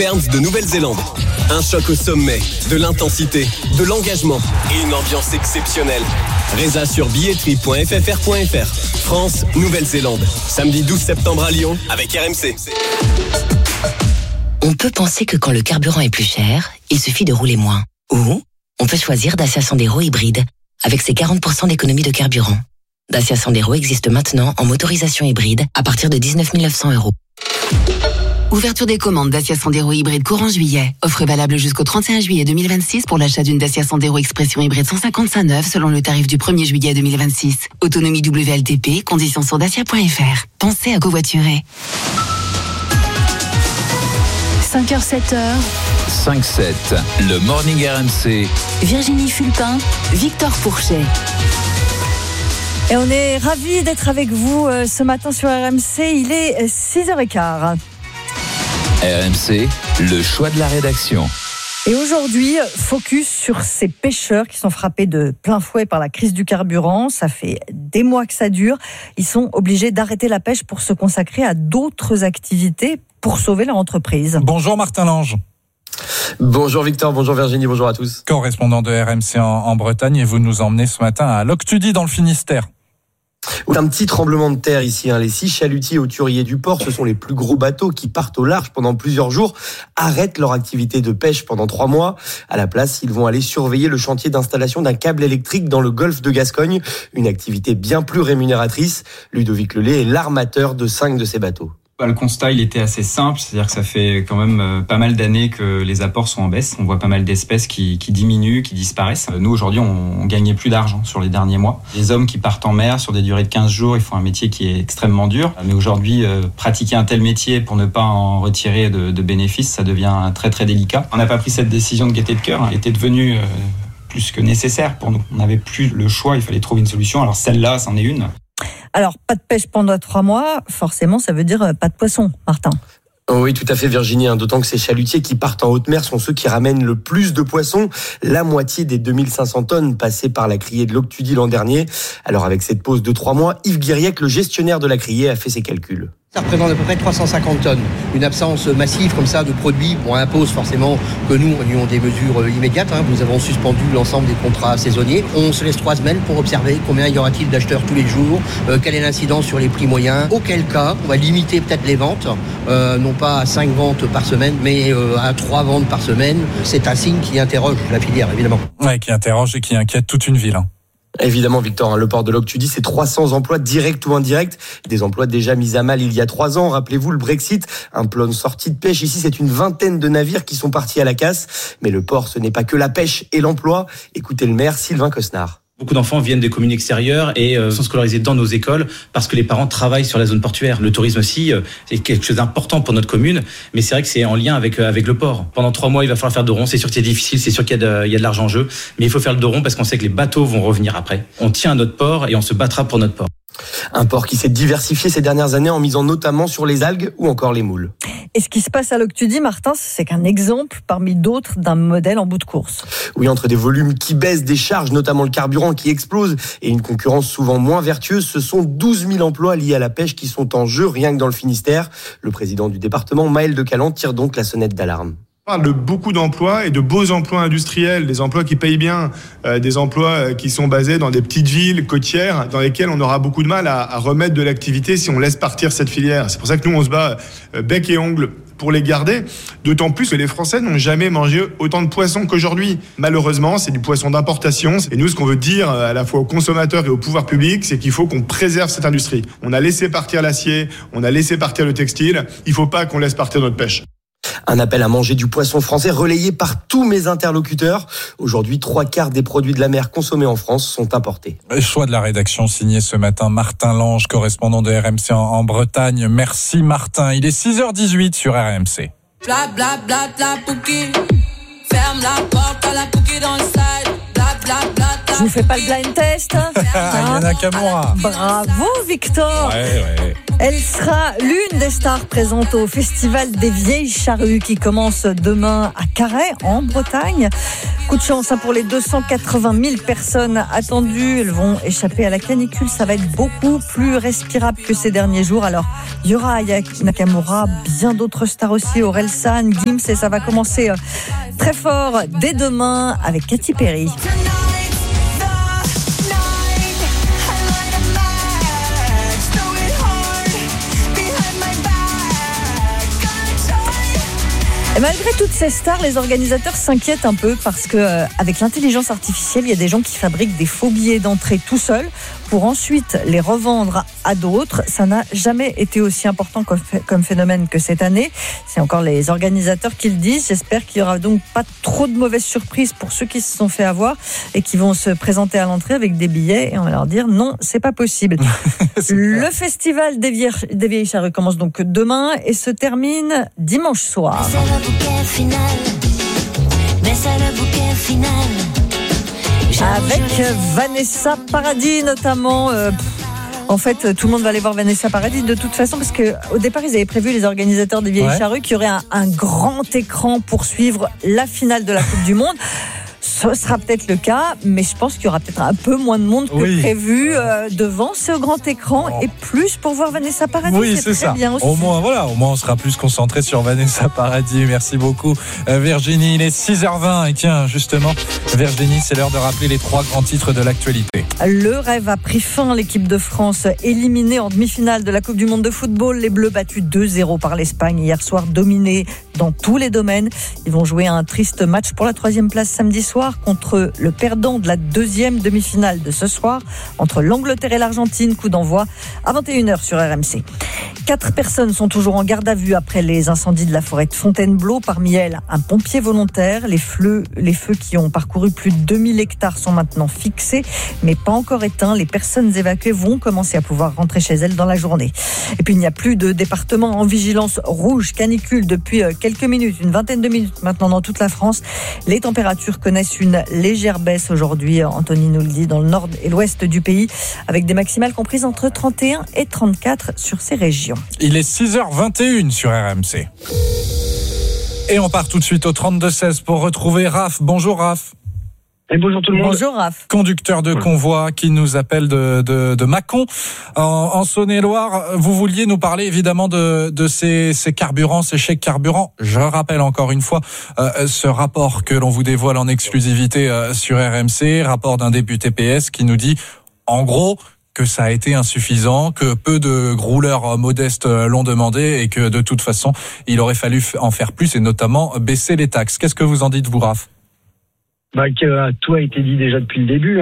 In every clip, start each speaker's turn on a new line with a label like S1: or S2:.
S1: Ferns de Nouvelle-Zélande. Un choc au sommet, de l'intensité, de l'engagement et une ambiance exceptionnelle. Résa sur billetterie.ffr.fr. France, Nouvelle-Zélande. Samedi 12 septembre à Lyon avec RMC.
S2: On peut penser que quand le carburant est plus cher, il suffit de rouler moins. Ou on peut choisir Dacia Sandero hybride avec ses 40% d'économie de carburant. Dacia Sandero existe maintenant en motorisation hybride à partir de 19 900 €. Ouverture des commandes Dacia Sandero hybride courant juillet. Offre valable jusqu'au 31 juillet 2026 pour l'achat d'une Dacia Sandero Expression hybride 155 neuve selon le tarif du 1er juillet 2026. Autonomie WLTP, conditions sur dacia.fr. Pensez à covoiturer.
S3: 5h, 7h.
S4: 5-7, le Morning RMC.
S3: Virginie Fulpin, Victor Pourchet.
S5: Et on est ravis d'être avec vous ce matin sur RMC. Il est 6h15.
S4: RMC, le choix de la rédaction.
S5: Et aujourd'hui, focus sur ces pêcheurs qui sont frappés de plein fouet par la crise du carburant. Ça fait des mois que ça dure. Ils sont obligés d'arrêter la pêche pour se consacrer à d'autres activités pour sauver leur entreprise.
S6: Bonjour Martin Lange.
S7: Bonjour Victor, bonjour Virginie, bonjour à tous.
S6: Correspondant de RMC en Bretagne, et vous nous emmenez ce matin à Loctudy dans le Finistère.
S7: Un petit tremblement de terre ici. Les 6 chalutiers hauturiers du port, ce sont les plus gros bateaux qui partent au large pendant plusieurs jours, arrêtent leur activité de pêche pendant 3 mois. À la place, ils vont aller surveiller le chantier d'installation d'un câble électrique dans le golfe de Gascogne, une activité bien plus rémunératrice. Ludovic Lelay est l'armateur de 5 de ces bateaux.
S8: Le constat, il était assez simple, c'est-à-dire que ça fait quand même pas mal d'années que les apports sont en baisse. On voit pas mal d'espèces qui diminuent, qui disparaissent. Nous, aujourd'hui, on gagnait plus d'argent sur les derniers mois. Les hommes qui partent en mer sur des durées de 15 jours, ils font un métier qui est extrêmement dur. Mais aujourd'hui, pratiquer un tel métier pour ne pas en retirer de bénéfices, ça devient très très délicat. On n'a pas pris cette décision de gaieté de cœur. Elle était devenue plus que nécessaire pour nous. On n'avait plus le choix, il fallait trouver une solution. Alors celle-là, c'en est une.
S5: Alors, pas de pêche pendant 3 mois, forcément, ça veut dire pas de poisson, Martin.
S7: Oui, tout à fait Virginie, d'autant que ces chalutiers qui partent en haute mer sont ceux qui ramènent le plus de poissons, la moitié des 2500 tonnes passées par la criée de Loctudy l'an dernier. Alors avec cette pause de 3 mois, Yves Guiriec, le gestionnaire de la criée, a fait ses calculs.
S9: Ça représente à peu près 350 tonnes. Une absence massive comme ça de produits impose forcément que nous ayons des mesures immédiates. Nous avons suspendu l'ensemble des contrats saisonniers. On se laisse 3 semaines pour observer combien y aura-t-il d'acheteurs tous les jours, quelle est l'incidence sur les prix moyens. Auquel cas, on va limiter peut-être les ventes, non pas à 5 ventes par semaine, mais à 3 ventes par semaine. C'est un signe qui interroge la filière, évidemment.
S6: Ouais, qui interroge et qui inquiète toute une ville.
S7: Évidemment, Victor, le port de Loctudy, c'est 300 emplois directs ou indirects. Des emplois déjà mis à mal il y a 3 ans. Rappelez-vous, le Brexit, un plan de sortie de pêche. Ici, c'est une vingtaine de navires qui sont partis à la casse. Mais le port, ce n'est pas que la pêche et l'emploi. Écoutez le maire, Sylvain Cosnard.
S10: Beaucoup d'enfants viennent des communes extérieures et sont scolarisés dans nos écoles parce que les parents travaillent sur la zone portuaire. Le tourisme aussi, c'est quelque chose d'important pour notre commune, mais c'est vrai que c'est en lien avec le port. Pendant 3 mois, il va falloir faire de rond. C'est sûr que c'est difficile, c'est sûr qu'il y a de l'argent en jeu, mais il faut faire le dos rond parce qu'on sait que les bateaux vont revenir après. On tient à notre port et on se battra pour notre port.
S7: Un port qui s'est diversifié ces dernières années en misant notamment sur les algues ou encore les moules.
S5: Et ce qui se passe à Loctudy, Martin, c'est qu'un exemple parmi d'autres d'un modèle en bout de course.
S7: Oui, entre des volumes qui baissent, des charges, notamment le carburant qui explose, et une concurrence souvent moins vertueuse, ce sont 12 000 emplois liés à la pêche qui sont en jeu, rien que dans le Finistère. Le président du département, Maël de Calan, tire donc la sonnette d'alarme.
S11: On parle de beaucoup d'emplois et de beaux emplois industriels, des emplois qui payent bien, des emplois qui sont basés dans des petites villes côtières dans lesquelles on aura beaucoup de mal à remettre de l'activité si on laisse partir cette filière. C'est pour ça que nous, on se bat bec et ongles pour les garder, d'autant plus que les Français n'ont jamais mangé autant de poissons qu'aujourd'hui. Malheureusement, c'est du poisson d'importation. Et nous, ce qu'on veut dire à la fois aux consommateurs et au pouvoir public, c'est qu'il faut qu'on préserve cette industrie. On a laissé partir l'acier, on a laissé partir le textile, il ne faut pas qu'on laisse partir notre pêche.
S7: Un appel à manger du poisson français relayé par tous mes interlocuteurs. Aujourd'hui, 3/4 des produits de la mer consommés en France sont importés.
S6: Choix de la rédaction signé ce matin Martin Lange, correspondant de RMC en Bretagne. Merci Martin. Il est 6h18 sur RMC.
S12: Bla bla bla bla pouki. Ferme la porte à la pouki dans le side. Bla
S5: Je vous fais pas le blind test.
S6: Aya Nakamura.
S5: Bravo Victor.
S6: Ouais.
S5: Elle sera l'une des stars présentes au Festival des Vieilles Charrues qui commence demain à Carhaix, en Bretagne. Coup de chance pour les 280 000 personnes attendues. Elles vont échapper à la canicule. Ça va être beaucoup plus respirable que ces derniers jours. Alors, il y aura Aya Nakamura, bien d'autres stars aussi, Orelsan, Gims, et ça va commencer très fort dès demain avec Katy Perry. Et malgré toutes ces stars, les organisateurs s'inquiètent un peu parce que avec l'intelligence artificielle, il y a des gens qui fabriquent des faux billets d'entrée tout seuls pour ensuite les revendre à d'autres. Ça n'a jamais été aussi important comme phénomène que cette année. C'est encore les organisateurs qui le disent. J'espère qu'il n'y aura donc pas trop de mauvaises surprises pour ceux qui se sont fait avoir et qui vont se présenter à l'entrée avec des billets et on va leur dire non, c'est pas possible. Le festival des Vieilles Charrues commence donc demain et se termine dimanche soir.
S12: Mais c'est le bouquet final.
S5: Avec Vanessa Paradis notamment. En fait, tout le monde va aller voir Vanessa Paradis de toute façon parce que au départ, ils avaient prévu, les organisateurs des Vieilles Charrues, qu'il y aurait un grand écran pour suivre la finale de la Coupe du Monde. Ce sera peut-être le cas, mais je pense qu'il y aura peut-être un peu moins de monde que prévu devant ce grand écran et plus pour voir Vanessa Paradis.
S6: Oui, c'est ça. Bien aussi. Au moins, on sera plus concentré sur Vanessa Paradis. Merci beaucoup, Virginie. Il est 6h20 et tiens, justement, Virginie, c'est l'heure de rappeler les 3 grands titres de l'actualité.
S5: Le rêve a pris fin. L'équipe de France éliminée en demi-finale de la Coupe du Monde de football. Les Bleus battus 2-0 par l'Espagne hier soir, dominés dans tous les domaines. Ils vont jouer un triste match pour la 3e place samedi soir contre le perdant de la 2e demi-finale de ce soir entre l'Angleterre et l'Argentine. Coup d'envoi à 21h sur RMC. 4 personnes sont toujours en garde à vue après les incendies de la forêt de Fontainebleau. Parmi elles, un pompier volontaire. Les feux qui ont parcouru plus de 2000 hectares sont maintenant fixés, mais pas encore éteints. Les personnes évacuées vont commencer à pouvoir rentrer chez elles dans la journée. Et puis, il n'y a plus de département en vigilance rouge canicule depuis quelques minutes, une vingtaine de minutes maintenant dans toute la France. Les températures connaissent une légère baisse aujourd'hui, Anthony nous le dit, dans le nord et l'ouest du pays, avec des maximales comprises entre 31 et 34 sur ces régions.
S6: Il est 6h21 sur RMC. Et on part tout de suite au 32-16 pour retrouver Raph. Bonjour Raph.
S13: Et bonjour tout le monde.
S5: Bonjour Raph.
S6: Conducteur de convoi qui nous appelle de Mâcon en Saône-et-Loire. Vous vouliez nous parler évidemment de ces carburants, ces chèques carburants. Je rappelle encore une fois ce rapport que l'on vous dévoile en exclusivité sur RMC, rapport d'un député PS qui nous dit en gros que ça a été insuffisant, que peu de rouleurs modestes l'ont demandé et que de toute façon il aurait fallu en faire plus et notamment baisser les taxes. Qu'est-ce que vous en dites vous Raph ?
S13: Que tout a été dit déjà depuis le début.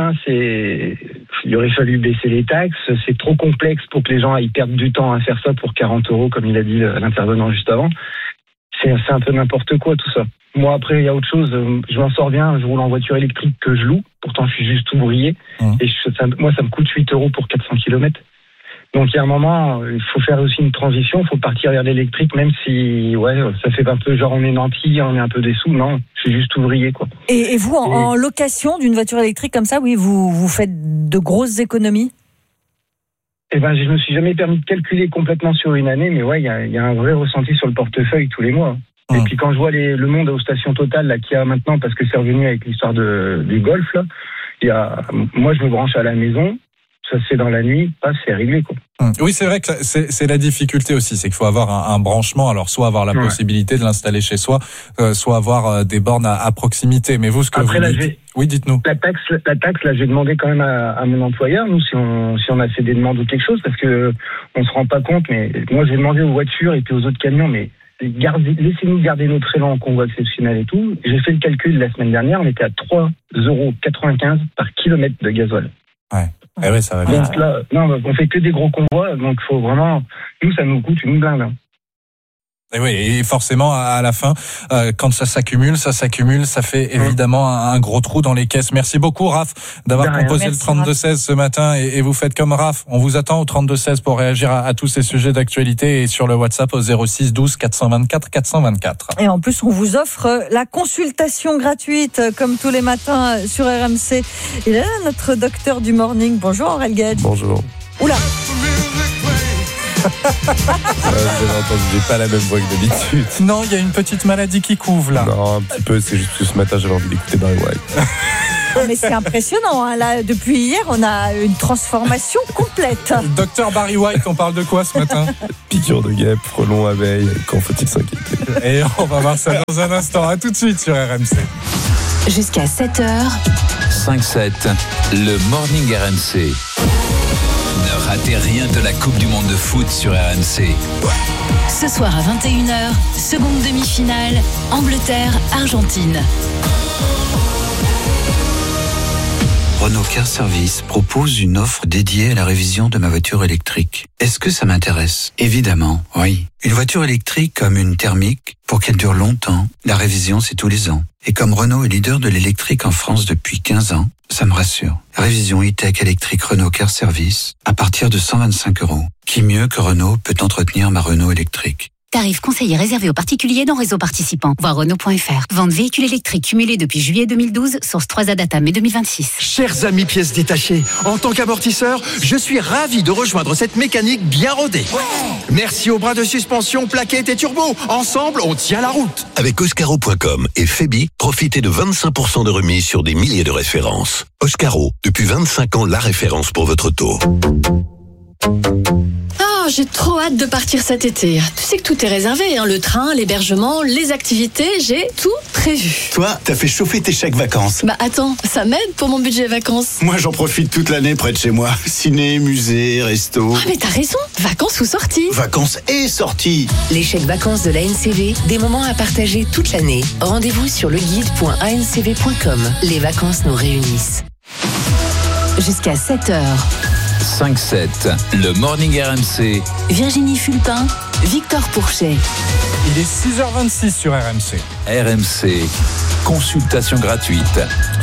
S13: Il aurait fallu baisser les taxes. C'est trop complexe pour que les gens aillent perdre du temps à faire ça pour 40 €, comme il a dit l'intervenant juste avant. C'est un peu n'importe quoi tout ça. Moi après il y a autre chose. Je m'en sors bien. Je roule en voiture électrique que je loue. Pourtant je suis juste ouvrier. Et moi ça me coûte 8 € pour 400 km. Donc il y a un moment, il faut faire aussi une transition, il faut partir vers l'électrique, même si ça fait un peu genre on est nantis, on est un peu des sous. Non, je suis juste ouvrier quoi.
S5: Et vous en location d'une voiture électrique comme ça, oui, vous faites de grosses économies?
S13: Je me suis jamais permis de calculer complètement sur une année, mais il y a un vrai ressenti sur le portefeuille tous les mois. Et puis quand je vois le monde aux stations Total là qu'il y a maintenant, parce que c'est revenu avec l'histoire du Golf là, moi je me branche à la maison. Ça se fait dans la nuit, c'est réglé quoi.
S6: Oui, c'est vrai que c'est la difficulté aussi, c'est qu'il faut avoir un branchement, alors soit avoir la possibilité de l'installer chez soi, soit avoir des bornes à proximité. Mais vous, ce que
S13: après,
S6: vous dites... Oui, dites-nous.
S13: La taxe, là, j'ai demandé quand même à mon employeur, nous, si on a fait des demandes ou quelque chose, parce que on se rend pas compte, mais moi, j'ai demandé aux voitures et puis aux autres camions, mais laissez-nous garder nos trailers en convoi exceptionnel et tout. J'ai fait le calcul la semaine dernière, on était à 3,95 € par kilomètre de gasoil.
S6: Ouais. Eh oui, ça va bien.
S13: Donc là, on fait que des gros convois, donc faut vraiment, nous, ça nous coûte une blinde.
S6: Et oui, et forcément, à la fin, quand ça s'accumule, ça fait évidemment un gros trou dans les caisses. Merci beaucoup, Raph, d'avoir composé le 32-16 ce matin. Et vous faites comme Raph. On vous attend au 32-16 pour réagir à tous ces sujets d'actualité et sur le WhatsApp au 06 12 424 424.
S5: Et en plus, on vous offre la consultation gratuite, comme tous les matins sur RMC. Il est là, notre docteur du morning. Bonjour, Aurel Gage.
S12: Bonjour.
S5: Oula.
S12: J'ai pas la même voix que d'habitude.
S6: Non, il y a une petite maladie qui couvre là.
S12: Non, un petit peu, c'est juste que ce matin j'avais envie d'écouter Barry White.
S5: Mais c'est impressionnant, hein. Là, depuis hier, on a une transformation complète.
S6: Docteur Barry White, on parle de quoi ce matin?
S12: Piqûre de guêpe, frelon, abeille, quand faut-il s'inquiéter?
S6: Et on va voir ça dans un instant. À tout de suite sur RMC.
S3: Jusqu'à 7h.
S4: 5-7, le Morning RMC. Ne ratez rien de la Coupe du Monde de foot sur RMC.
S3: Ce soir à 21h, seconde demi-finale, Angleterre-Argentine.
S14: Renault Car Service propose une offre dédiée à la révision de ma voiture électrique. Est-ce que ça m'intéresse? Évidemment, oui. Une voiture électrique comme une thermique, pour qu'elle dure longtemps, la révision c'est tous les ans. Et comme Renault est leader de l'électrique en France depuis 15 ans, ça me rassure. Révision e-tech électrique Renault Car Service à partir de 125 €. Qui mieux que Renault peut entretenir ma Renault électrique?
S15: Tarif conseillé réservé aux particuliers non réseau participant. Voir Renault.fr. Vente véhicule électrique cumulé depuis juillet 2012, source 3A Data mai 2026.
S16: Chers amis pièces détachées, en tant qu'amortisseur, je suis ravi de rejoindre cette mécanique bien rodée. Ouais. Merci aux bras de suspension, plaquettes et turbo. Ensemble, on tient la route.
S17: Avec Oscaro.com et Febi, profitez de 25% de remise sur des milliers de références. Oscaro, depuis 25 ans, la référence pour votre auto.
S18: Oh, j'ai trop hâte de partir cet été. Tu sais que tout est réservé, hein, le train, l'hébergement, les activités, j'ai tout prévu.
S19: Toi, t'as fait chauffer tes chèques vacances.
S18: Bah attends, ça m'aide pour mon budget vacances.
S19: Moi, j'en profite toute l'année près de chez moi. Ciné, musée, resto.
S18: Ah mais t'as raison, vacances ou sorties.
S19: Vacances et sorties.
S2: Les chèques vacances de l'ANCV, des moments à partager toute l'année. Rendez-vous sur leguide.ancv.com. Les vacances nous réunissent.
S3: Jusqu'à 7h.
S4: 5-7, le Morning RMC.
S3: Virginie Fulpin, Victor Pourchet.
S6: Il est 6h26 sur RMC.
S4: RMC, consultation gratuite.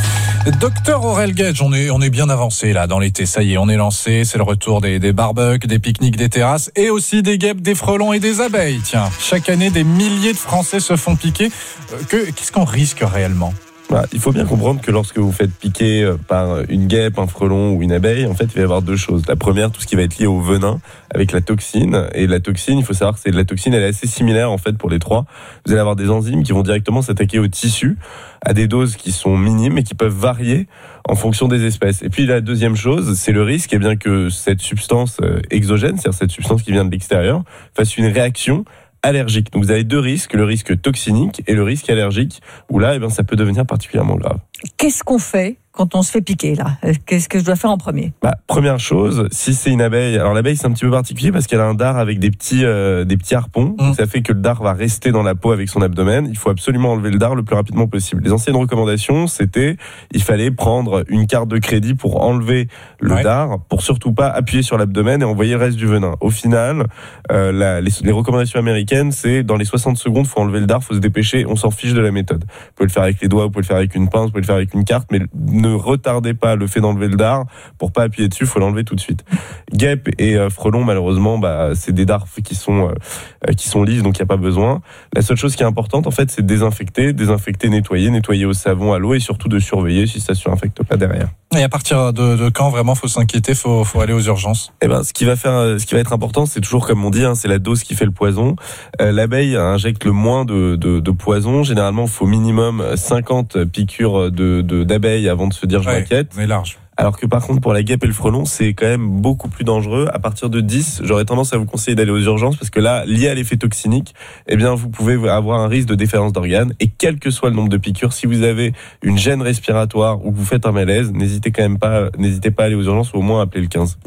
S6: Docteur Aurel Gage, on est bien avancé là dans l'été, ça y est, on est lancé, c'est le retour des barbecues, des pique-niques, des terrasses et aussi des guêpes, des frelons et des abeilles. Tiens, chaque année des milliers de Français se font piquer. Qu'est-ce qu'on risque réellement ?
S12: Il faut bien comprendre que lorsque vous faites piquer par une guêpe, un frelon ou une abeille, en fait, il va y avoir deux choses. La première, tout ce qui va être lié au venin avec la toxine. Et la toxine, il faut savoir que la toxine, elle est assez similaire en fait pour les trois. Vous allez avoir des enzymes qui vont directement s'attaquer au tissu à des doses qui sont minimes et qui peuvent varier en fonction des espèces. Et puis la deuxième chose, c'est le risque, eh bien que cette substance exogène, c'est-à-dire cette substance qui vient de l'extérieur, fasse une réaction allergique. Donc vous avez deux risques, le risque toxinique et le risque allergique, où là, ça peut devenir particulièrement grave.
S5: Qu'est-ce qu'on fait quand on se fait piquer là? Qu'est-ce que je dois faire en premier?
S12: Première chose, si c'est une abeille, alors l'abeille c'est un petit peu particulier parce qu'elle a un dard avec des petits harpons, ça fait que le dard va rester dans la peau avec son abdomen. Il faut absolument enlever le dard le plus rapidement possible. Les anciennes recommandations, c'était il fallait prendre une carte de crédit pour enlever le dard, pour surtout pas appuyer sur l'abdomen et envoyer le reste du venin. Au final, les recommandations américaines, c'est dans les 60 secondes, faut enlever le dard, faut se dépêcher, on s'en fiche de la méthode. Vous pouvez le faire avec les doigts, vous pouvez le faire avec une pince, vous pouvez le faire avec une carte, mais ne retardez pas le fait d'enlever le dard pour pas appuyer dessus, faut l'enlever tout de suite. Guêpe et frelon, malheureusement, c'est des dards qui sont lisses, donc il y a pas besoin. La seule chose qui est importante, en fait, c'est désinfecter, nettoyer au savon, à l'eau et surtout de surveiller si ça ne surinfecte pas derrière.
S6: Et à partir de quand vraiment faut s'inquiéter, faut aller aux urgences?
S12: Ce qui va être important, c'est toujours comme on dit, c'est la dose qui fait le poison. L'abeille injecte le moins de poison. Généralement, il faut minimum 50 piqûres d'abeilles avant de se dire je m'inquiète.
S6: On est large.
S12: Alors que par contre pour la guêpe et le frelon, c'est quand même beaucoup plus dangereux. À partir de 10, j'aurais tendance à vous conseiller d'aller aux urgences parce que là, lié à l'effet toxinique, vous pouvez avoir un risque de déférence d'organes. Et quel que soit le nombre de piqûres, si vous avez une gêne respiratoire ou que vous faites un malaise, n'hésitez pas à aller aux urgences ou au moins à appeler le 15.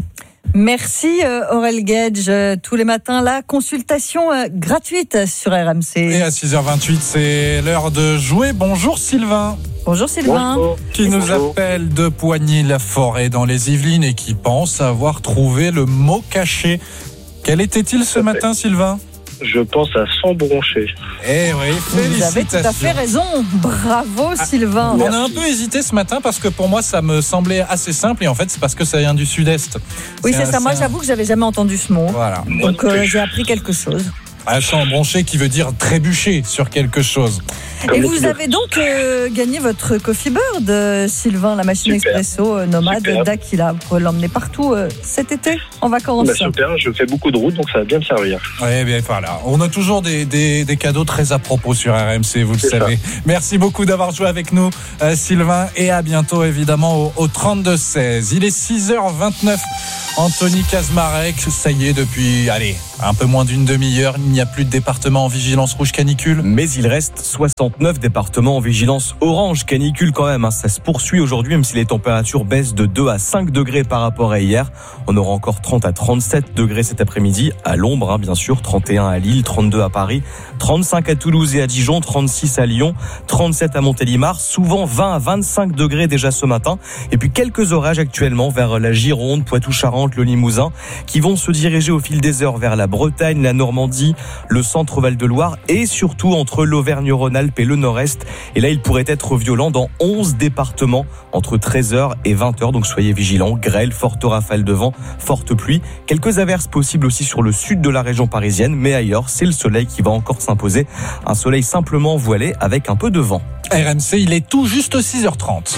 S5: Merci Aurel Gage. Tous les matins, la consultation gratuite sur RMC.
S6: Et à 6h28, c'est l'heure de jouer. Bonjour Sylvain.
S5: Bonjour Sylvain.
S6: Bonjour. Qui nous appelle de Poigny-la-Forêt dans les Yvelines et qui pense avoir trouvé le mot caché. Quel était-il ce matin, Sylvain ?
S13: Je pense à Sans Broncher.
S6: Eh oui,
S5: Vous avez tout à fait raison. Bravo Sylvain.
S6: On a un peu hésité ce matin parce que pour moi ça me semblait assez simple et en fait c'est parce que ça vient du sud-est.
S5: Oui, c'est ça. Moi j'avoue que j'avais jamais entendu ce mot.
S6: Voilà.
S5: Donc j'ai appris quelque chose.
S6: Sans broncher qui veut dire trébucher sur quelque chose.
S5: Et vous avez donc gagné votre Coffee Bird, Sylvain, la machine expresso nomade d'Aquila. Vous pourrez l'emmener partout cet été en vacances.
S13: Super, je fais beaucoup de routes, donc ça va bien me servir.
S6: Oui, bien voilà. On a toujours des cadeaux très à propos sur RMC, vous le savez. Ça. Merci beaucoup d'avoir joué avec nous, Sylvain, et à bientôt évidemment au 32-16. Il est 6h29. Anthony Kazmarek, ça y est, depuis un peu moins d'une demi-heure, il n'y a plus de département en vigilance rouge canicule.
S20: Mais il reste 69 départements en vigilance orange canicule quand même. Ça se poursuit aujourd'hui, même si les températures baissent de 2 à 5 degrés par rapport à hier. On aura encore 30 à 37 degrés cet après-midi, à l'ombre bien sûr, 31 à Lille, 32 à Paris, 35 à Toulouse et à Dijon, 36 à Lyon, 37 à Montélimar, souvent 20 à 25 degrés déjà ce matin. Et puis quelques orages actuellement vers la Gironde, Poitou-Charentes, le Limousin, qui vont se diriger au fil des heures vers la Bretagne, la Normandie, le centre Val-de-Loire et surtout entre l'Auvergne-Rhône-Alpes et le Nord-Est. Et là, il pourrait être violent dans 11 départements entre 13h et 20h. Donc soyez vigilants. Grêle, forte rafale de vent, forte pluie. Quelques averses possibles aussi sur le sud de la région parisienne. Mais ailleurs, c'est le soleil qui va encore s'imposer. Un soleil simplement voilé avec un peu de vent.
S6: RMC, il est tout juste 6h30.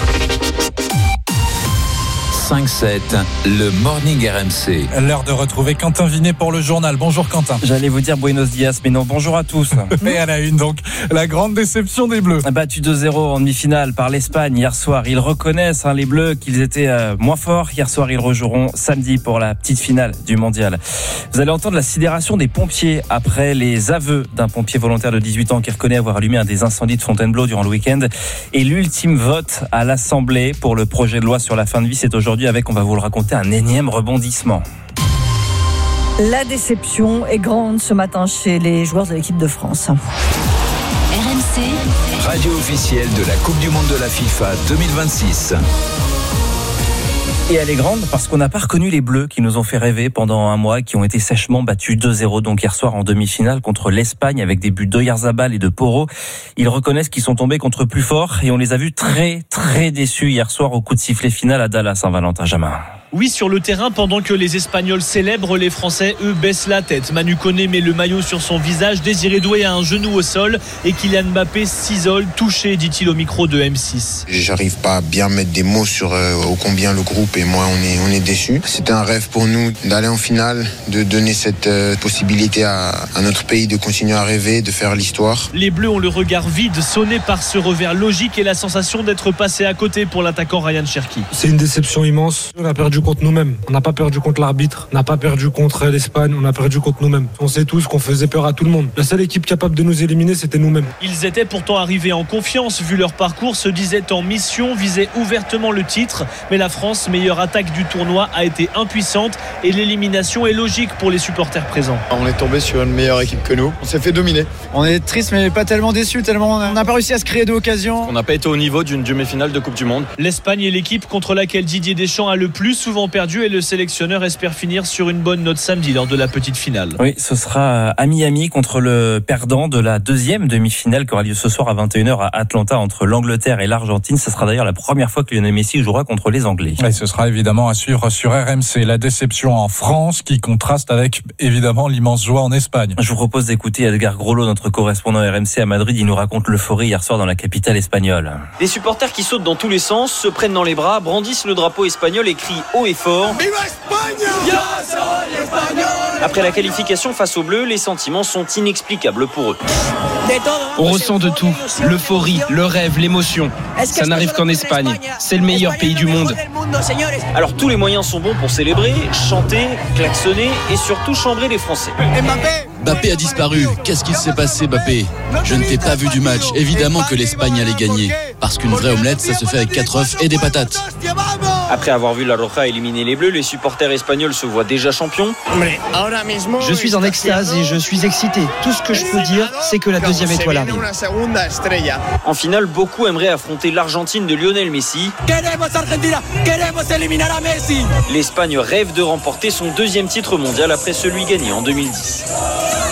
S4: 5-7, le Morning RMC.
S6: L'heure de retrouver Quentin Vinet pour le journal. Bonjour Quentin.
S21: J'allais vous dire buenos dias, mais non, bonjour à tous.
S6: Et à la une donc, la grande déception des Bleus.
S21: Battu 2-0 en demi-finale par l'Espagne hier soir. Ils reconnaissent, les Bleus, qu'ils étaient moins forts. Hier soir, ils rejoueront samedi pour la petite finale du mondial. Vous allez entendre la sidération des pompiers après les aveux d'un pompier volontaire de 18 ans qui reconnaît avoir allumé un des incendies de Fontainebleau durant le week-end. Et l'ultime vote à l'Assemblée pour le projet de loi sur la fin de vie, c'est aujourd'hui avec, on va vous le raconter, un énième rebondissement.
S5: La déception est grande ce matin chez les joueurs de l'équipe de France.
S3: RMC,
S4: radio officielle de la Coupe du Monde de la FIFA 2026.
S21: Et elle est grande parce qu'on n'a pas reconnu les Bleus qui nous ont fait rêver pendant un mois, qui ont été sèchement battus 2-0 donc hier soir en demi-finale contre l'Espagne avec des buts d'Oyarzabal et de Porro. Ils reconnaissent qu'ils sont tombés contre plus fort et on les a vus très très déçus hier soir au coup de sifflet final à Dallas, Saint-Valentin. Jamin.
S22: Oui, sur le terrain, pendant que les Espagnols célèbrent, les Français, eux, baissent la tête. Manu Koné met le maillot sur son visage, Désiré Doué a un genou au sol et Kylian Mbappé s'isole, touché, dit-il au micro de M6.
S23: J'arrive pas à bien mettre des mots sur ô combien le groupe et moi on est déçus. C'était un rêve pour nous d'aller en finale, de donner cette possibilité à notre pays de continuer à rêver, de faire l'histoire.
S22: Les Bleus ont le regard vide, sonné par ce revers logique et la sensation d'être passé à côté pour l'attaquant Ryan Cherki.
S24: C'est une déception immense. On a perdu contre nous-mêmes. On n'a pas perdu contre l'arbitre, on n'a pas perdu contre l'Espagne, on a perdu contre nous-mêmes. On sait tous qu'on faisait peur à tout le monde. La seule équipe capable de nous éliminer, c'était nous-mêmes.
S22: Ils étaient pourtant arrivés en confiance, vu leur parcours, se disaient en mission, visaient ouvertement le titre. Mais la France, meilleure attaque du tournoi, a été impuissante et l'élimination est logique pour les supporters présents.
S25: On est tombé sur une meilleure équipe que nous. On s'est fait dominer.
S26: On est triste mais pas tellement déçus, tellement on n'a pas réussi à se créer d'occasion.
S27: On n'a pas été au niveau d'une demi-finale de Coupe du Monde.
S22: L'Espagne est l'équipe contre laquelle Didier Deschamps a le plus souvent perdu et le sélectionneur espère finir sur une bonne note samedi lors de la petite finale.
S21: Oui, ce sera à Miami contre le perdant de la deuxième demi-finale qui aura lieu ce soir à 21h à Atlanta entre l'Angleterre et l'Argentine. Ce sera d'ailleurs la première fois que Lionel Messi jouera contre les Anglais.
S6: Et ce sera évidemment à suivre sur RMC. La déception en France qui contraste avec évidemment l'immense joie en Espagne.
S21: Je vous propose d'écouter Edgar Grollo, notre correspondant RMC à Madrid. Il nous raconte l'euphorie hier soir dans la capitale espagnole.
S28: Les supporters qui sautent dans tous les sens, se prennent dans les bras, brandissent le drapeau espagnol et crient haut et fort. Viva España! Yo soy español! Après la qualification face aux Bleus, les sentiments sont inexplicables pour eux.
S29: On ressent de tout, l'euphorie, le rêve, l'émotion. Ça n'arrive qu'en Espagne, c'est le meilleur pays du monde.
S28: Alors tous les moyens sont bons pour célébrer, chanter, klaxonner et surtout chambrer les Français.
S30: Mbappé a disparu. Qu'est-ce qu'il s'est passé, Mbappé? Je ne t'ai pas vu du match. Évidemment que l'Espagne allait gagner. Parce qu'une vraie omelette, ça se fait avec 4 œufs et des patates.
S28: Après avoir vu la Roja éliminer les Bleus, les supporters espagnols se voient déjà champions.
S26: Je suis en extase et je suis excité. Tout ce que je peux dire, c'est que la deuxième étoile arrive.
S28: En finale, beaucoup aimeraient affronter l'Argentine de Lionel Messi. L'Espagne rêve de remporter son deuxième titre mondial après celui gagné en 2010.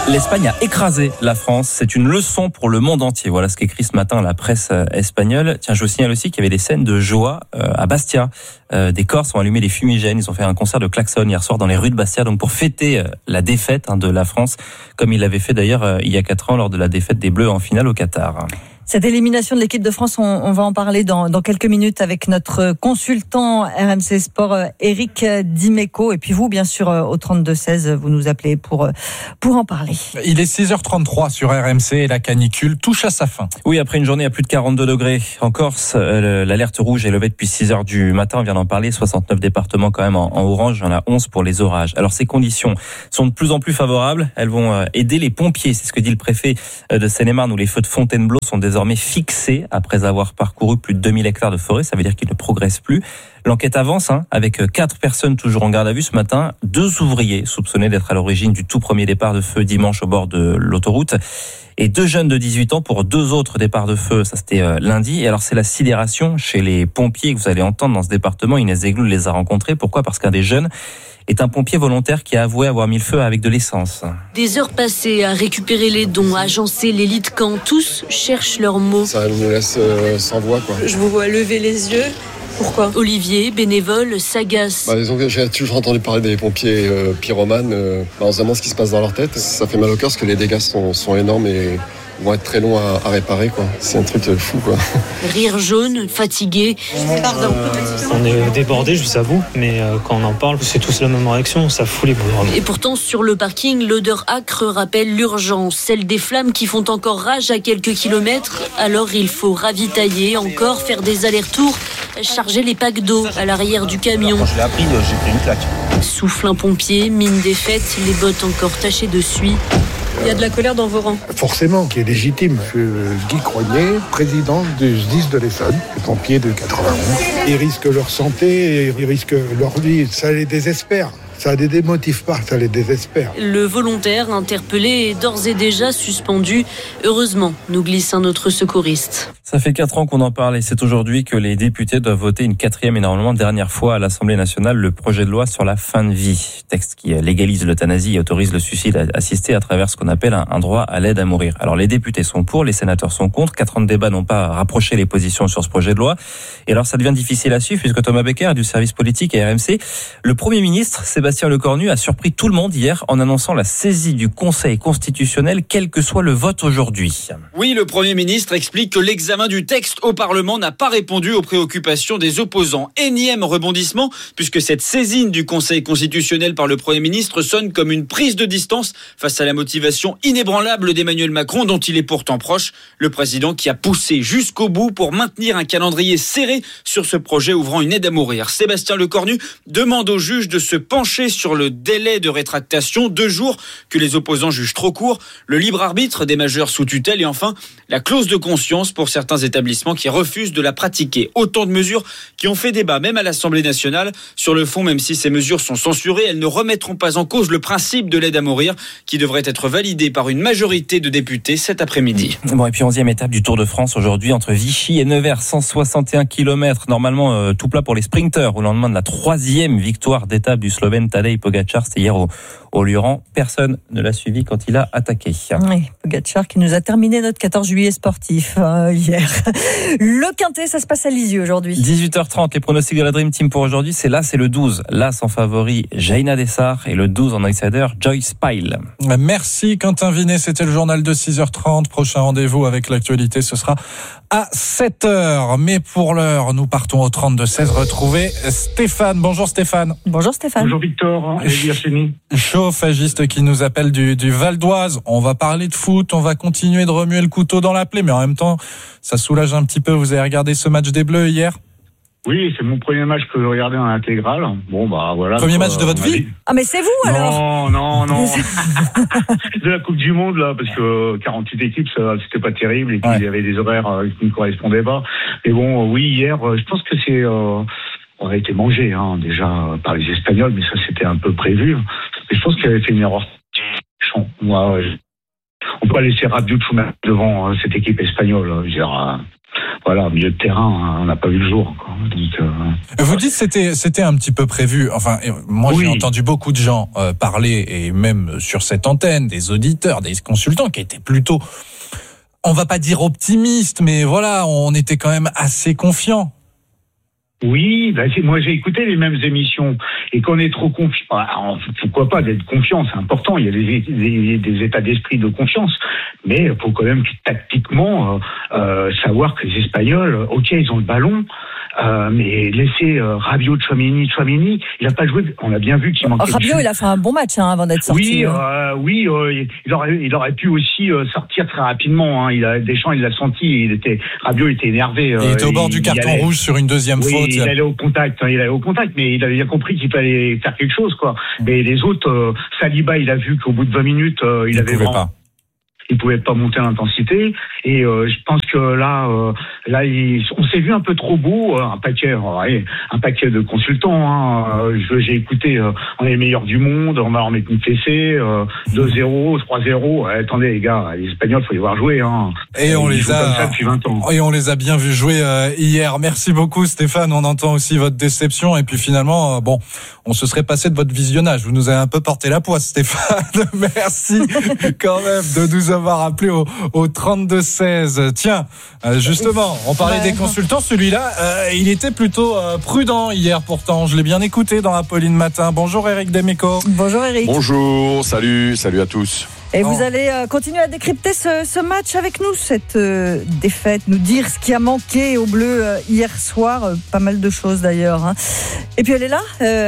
S21: L'Espagne a écrasé la France. C'est une leçon pour le monde entier. Voilà ce qu'écrit ce matin la presse espagnole. Tiens, je vous signale aussi qu'il y avait des scènes de joie à Bastia. Des Corses ont allumé des fumigènes. Ils ont fait un concert de klaxon hier soir dans les rues de Bastia, donc pour fêter la défaite de la France, comme ils l'avaient fait d'ailleurs il y a 4 ans lors de la défaite des Bleus en finale au Qatar.
S5: Cette élimination de l'équipe de France, on va en parler dans quelques minutes avec notre consultant RMC Sport, Eric Dimeco. Et puis vous, bien sûr, au 32-16, vous nous appelez pour en parler.
S6: Il est 6h33 sur RMC et la canicule touche à sa fin.
S21: Oui, après une journée à plus de 42 degrés en Corse, l'alerte rouge est levée depuis 6h du matin. On vient d'en parler, 69 départements quand même en orange. Il y en a 11 pour les orages. Alors ces conditions sont de plus en plus favorables. Elles vont aider les pompiers. C'est ce que dit le préfet de Seine-et-Marne, où les feux de Fontainebleau sont désormais fixés après avoir parcouru plus de 2000 hectares de forêt. Ça veut dire qu'ils ne progressent plus. L'enquête avance avec 4 personnes toujours en garde à vue ce matin. 2 ouvriers soupçonnés d'être à l'origine du tout premier départ de feu dimanche au bord de l'autoroute. Et 2 jeunes de 18 ans pour 2 autres départs de feu. Ça, c'était lundi. Et alors, c'est la sidération chez les pompiers que vous allez entendre dans ce département. Inès Zegloul les a rencontrés. Pourquoi ? Parce qu'un des jeunes est un pompier volontaire qui a avoué avoir mis le feu avec de l'essence.
S1: Des heures passées à récupérer les dons, à agencer les lits de camp. Tous cherchent leurs mots.
S7: Ça nous laisse sans voix, quoi.
S1: Je vous vois lever les yeux. Pourquoi ? Olivier, bénévole, s'agace.
S7: Disons que j'ai toujours entendu parler des pompiers pyromanes. On se demande ce qui se passe dans leur tête. Ça fait mal au cœur parce que les dégâts sont énormes et vont être très longs à réparer, quoi. C'est un truc fou, quoi.
S1: Rire jaune, fatigué. Pardon.
S8: On est débordés, je vous avoue, mais quand on en parle, c'est tous la même réaction, ça fout les boules.
S1: Et pourtant, sur le parking, l'odeur âcre rappelle l'urgence, celle des flammes qui font encore rage à quelques kilomètres. Alors il faut ravitailler, encore faire des allers-retours, charger les packs d'eau à l'arrière du camion.
S7: Quand je l'ai appris, j'ai pris une claque.
S1: Souffle un pompier, mine défaite, les bottes encore tachées de suie. Il y a de la colère dans vos rangs.
S9: Forcément, qui est légitime. Je suis Guy Crognier, président du SDIS de l'Essonne, les pompiers de 91. Ils risquent leur santé, ils risquent leur vie, ça les désespère. Ça les démotive pas, ça les désespère.
S1: Le volontaire interpellé est d'ores et déjà suspendu. Heureusement, nous glisse un autre secouriste.
S21: Ça fait 4 ans qu'on en parle et c'est aujourd'hui que les députés doivent voter une 4e et normalement dernière fois à l'Assemblée nationale le projet de loi sur la fin de vie. Texte qui légalise l'euthanasie et autorise le suicide assisté à travers ce qu'on appelle un droit à l'aide à mourir. Alors les députés sont pour, les sénateurs sont contre. 4 ans de débat n'ont pas rapproché les positions sur ce projet de loi. Et alors ça devient difficile à suivre puisque Thomas Becker du service politique à RMC, le Premier ministre Sébastien Lecornu a surpris tout le monde hier en annonçant la saisie du Conseil constitutionnel quel que soit le vote aujourd'hui.
S28: Oui, le Premier ministre explique que l'examen du texte au Parlement n'a pas répondu aux préoccupations des opposants. Énième rebondissement, puisque cette saisine du Conseil constitutionnel par le Premier ministre sonne comme une prise de distance face à la motivation inébranlable d'Emmanuel Macron, dont il est pourtant proche. Le président qui a poussé jusqu'au bout pour maintenir un calendrier serré sur ce projet ouvrant une aide à mourir. Sébastien Lecornu demande au juge de se pencher sur le délai de rétractation, 2 jours que les opposants jugent trop court, le libre arbitre des majeurs sous tutelle et enfin la clause de conscience pour certains établissements qui refusent de la pratiquer. Autant de mesures qui ont fait débat même à l'Assemblée nationale. Sur le fond, même si ces mesures sont censurées, elles ne remettront pas en cause le principe de l'aide à mourir qui devrait être validé par une majorité de députés cet après-midi.
S21: Bon, et puis 11e étape du Tour de France aujourd'hui entre Vichy et Nevers, 161 km, normalement tout plat pour les sprinteurs au lendemain de la 3e victoire d'étape du Slovène Tadej Pogačar. C'était hier au Luran. Personne ne l'a suivi quand il a attaqué.
S5: Oui, Pogačar qui nous a terminé notre 14 juillet sportif hier. Le Quintet, ça se passe à Lisieux aujourd'hui.
S21: 18h30, les pronostics de la Dream Team pour aujourd'hui, c'est le 12. L'As en favori, Jaina Dessart et le 12 en outsider, Joyce Pyle.
S6: Merci Quentin Vinet, c'était le journal de 6h30. Prochain rendez-vous avec l'actualité, ce sera à 7h. Mais pour l'heure, nous partons au 32-16 retrouver Stéphane. Bonjour Stéphane.
S5: Bonjour Stéphane.
S10: Bonjour Victor et Virginie.
S6: Chauffagiste qui nous appelle du Val d'Oise. On va parler de foot, on va continuer de remuer le couteau dans la plaie, mais en même temps, ça soulage un petit peu. Vous avez regardé ce match des Bleus hier ?
S10: Oui, c'est mon premier match que je regardais en intégrale. Bon, voilà.
S6: Premier match de votre vie ?
S5: Ah, mais c'est vous alors ?
S10: Non. De la Coupe du Monde, là, parce que 48 équipes, c'était pas terrible. Et puis, il y avait des horaires qui ne correspondaient pas. Mais bon, oui, hier, je pense que on a été mangé, déjà, par les Espagnols, mais ça, c'était un peu prévu. Mais je pense qu'il avait fait une erreur. Moi, on peut pas laisser Rabiot tout mettre devant cette équipe espagnole. Je veux dire, voilà, milieu de terrain, hein, on n'a pas vu le jour. Quoi. Donc,
S6: vous dites c'était un petit peu prévu. Enfin, moi j'ai entendu beaucoup de gens parler, et même sur cette antenne, des auditeurs, des consultants qui étaient plutôt, on va pas dire optimistes, mais voilà, on était quand même assez confiants.
S10: Oui, moi j'ai écouté les mêmes émissions, et qu'on est trop confiant, pourquoi pas d'être confiant, c'est important, il y a des états d'esprit de confiance, mais il faut quand même tactiquement savoir que les Espagnols, ok, ils ont le ballon, mais laisser Rabiot, Tchouaméni, il a pas joué, on a bien vu qu'il manquait.
S5: Rabiot, il a fait un bon match avant d'être sorti.
S10: Oui, il aurait pu aussi sortir très rapidement. Hein. Deschamps, il l'a senti. Rabiot était énervé.
S6: Il était au bord du carton rouge sur une deuxième faute.
S10: Il allait au contact, mais il avait bien compris qu'il fallait faire quelque chose, quoi. Mais les autres, Saliba, il a vu qu'au bout de 20 minutes, il avait vraiment. Pas. Il pouvait pas monter l'intensité, et je pense que là, on s'est vu un peu trop beau, un paquet de consultants. Hein. J'ai écouté, on est les meilleurs du monde, on va en mettre une fessée, 2-0, 3-0. Attendez les gars, les Espagnols, faut y voir jouer. Hein.
S6: Et on les a
S10: comme ça depuis 20 ans.
S6: Et on les a bien vus jouer hier. Merci beaucoup Stéphane. On entend aussi votre déception, et puis finalement, on se serait passé de votre visionnage. Vous nous avez un peu porté la poisse, Stéphane. Merci quand même de nous avoir appelé au 32-16. Tiens, justement, on parlait des consultants. Celui-là, il était plutôt prudent hier pourtant. Je l'ai bien écouté dans Apolline Matin. Bonjour Eric Demeco.
S5: Bonjour Eric.
S2: Bonjour, salut à tous.
S5: Et vous allez continuer à décrypter ce match avec nous, cette défaite, nous dire ce qui a manqué aux Bleus hier soir, pas mal de choses d'ailleurs. Hein. Et puis elle est là,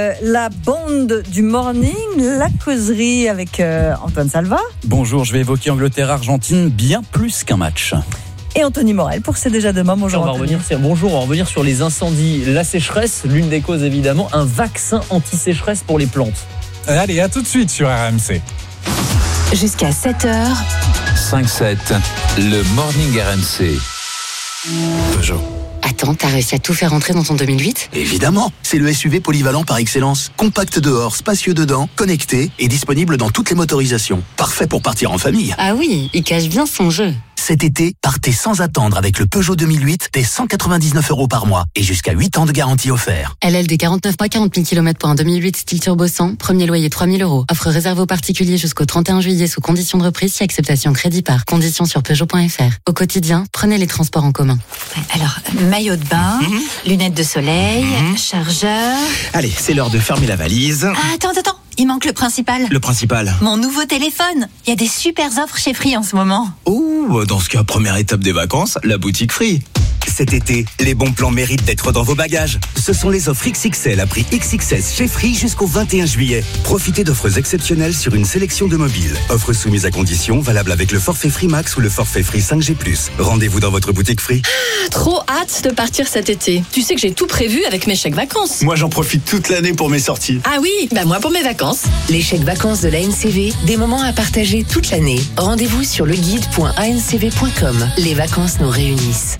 S5: la bande du morning, la causerie avec Antoine Salva.
S11: Bonjour, je vais évoquer Angleterre-Argentine, bien plus qu'un match.
S5: Et Anthony Morel pour C'est déjà demain. Bonjour.
S12: On va revenir sur les incendies, la sécheresse, l'une des causes évidemment, un vaccin anti-sécheresse pour les plantes.
S6: Allez, à tout de suite sur RMC.
S3: Jusqu'à 7h.
S4: 5-7, le Morning RMC.
S13: Peugeot.
S14: Attends, t'as réussi à tout faire rentrer dans ton 2008 ?
S13: Évidemment, c'est le SUV polyvalent par excellence. Compact dehors, spacieux dedans, connecté et disponible dans toutes les motorisations. Parfait pour partir en famille.
S14: Ah oui, il cache bien son jeu.
S13: Cet été, partez sans attendre avec le Peugeot 2008 dès 199 € par mois et jusqu'à 8 ans de garantie offert.
S14: LLD 49 mois, 40 000 km pour un 2008 style turbo 100, premier loyer 3 000 €. Offre réservée aux particuliers jusqu'au 31 juillet sous condition de reprise si acceptation crédit par. Conditions sur Peugeot.fr. Au quotidien, prenez les transports en commun.
S15: Alors, maillot de bain, lunettes de soleil, chargeur...
S13: Allez, c'est l'heure de fermer la valise.
S15: Ah, attends, il manque le principal.
S13: Le principal ?
S15: Mon nouveau téléphone. Il y a des super offres chez Free en ce moment.
S13: Oh, dans ce cas, première étape des vacances, la boutique Free. Cet été, les bons plans méritent d'être dans vos bagages. Ce sont les offres XXL à prix XXS chez Free jusqu'au 21 juillet. Profitez d'offres exceptionnelles sur une sélection de mobiles. Offres soumises à conditions, valables avec le forfait Free Max ou le forfait Free 5G+. Rendez-vous dans votre boutique Free.
S16: Trop hâte de partir cet été. Tu sais que j'ai tout prévu avec mes chèques vacances.
S13: Moi, j'en profite toute l'année pour mes sorties.
S16: Ah oui, moi pour mes vacances.
S17: Les chèques vacances de l'ANCV, des moments à partager toute l'année. Rendez-vous sur leguide.ancv.com. Les vacances nous réunissent.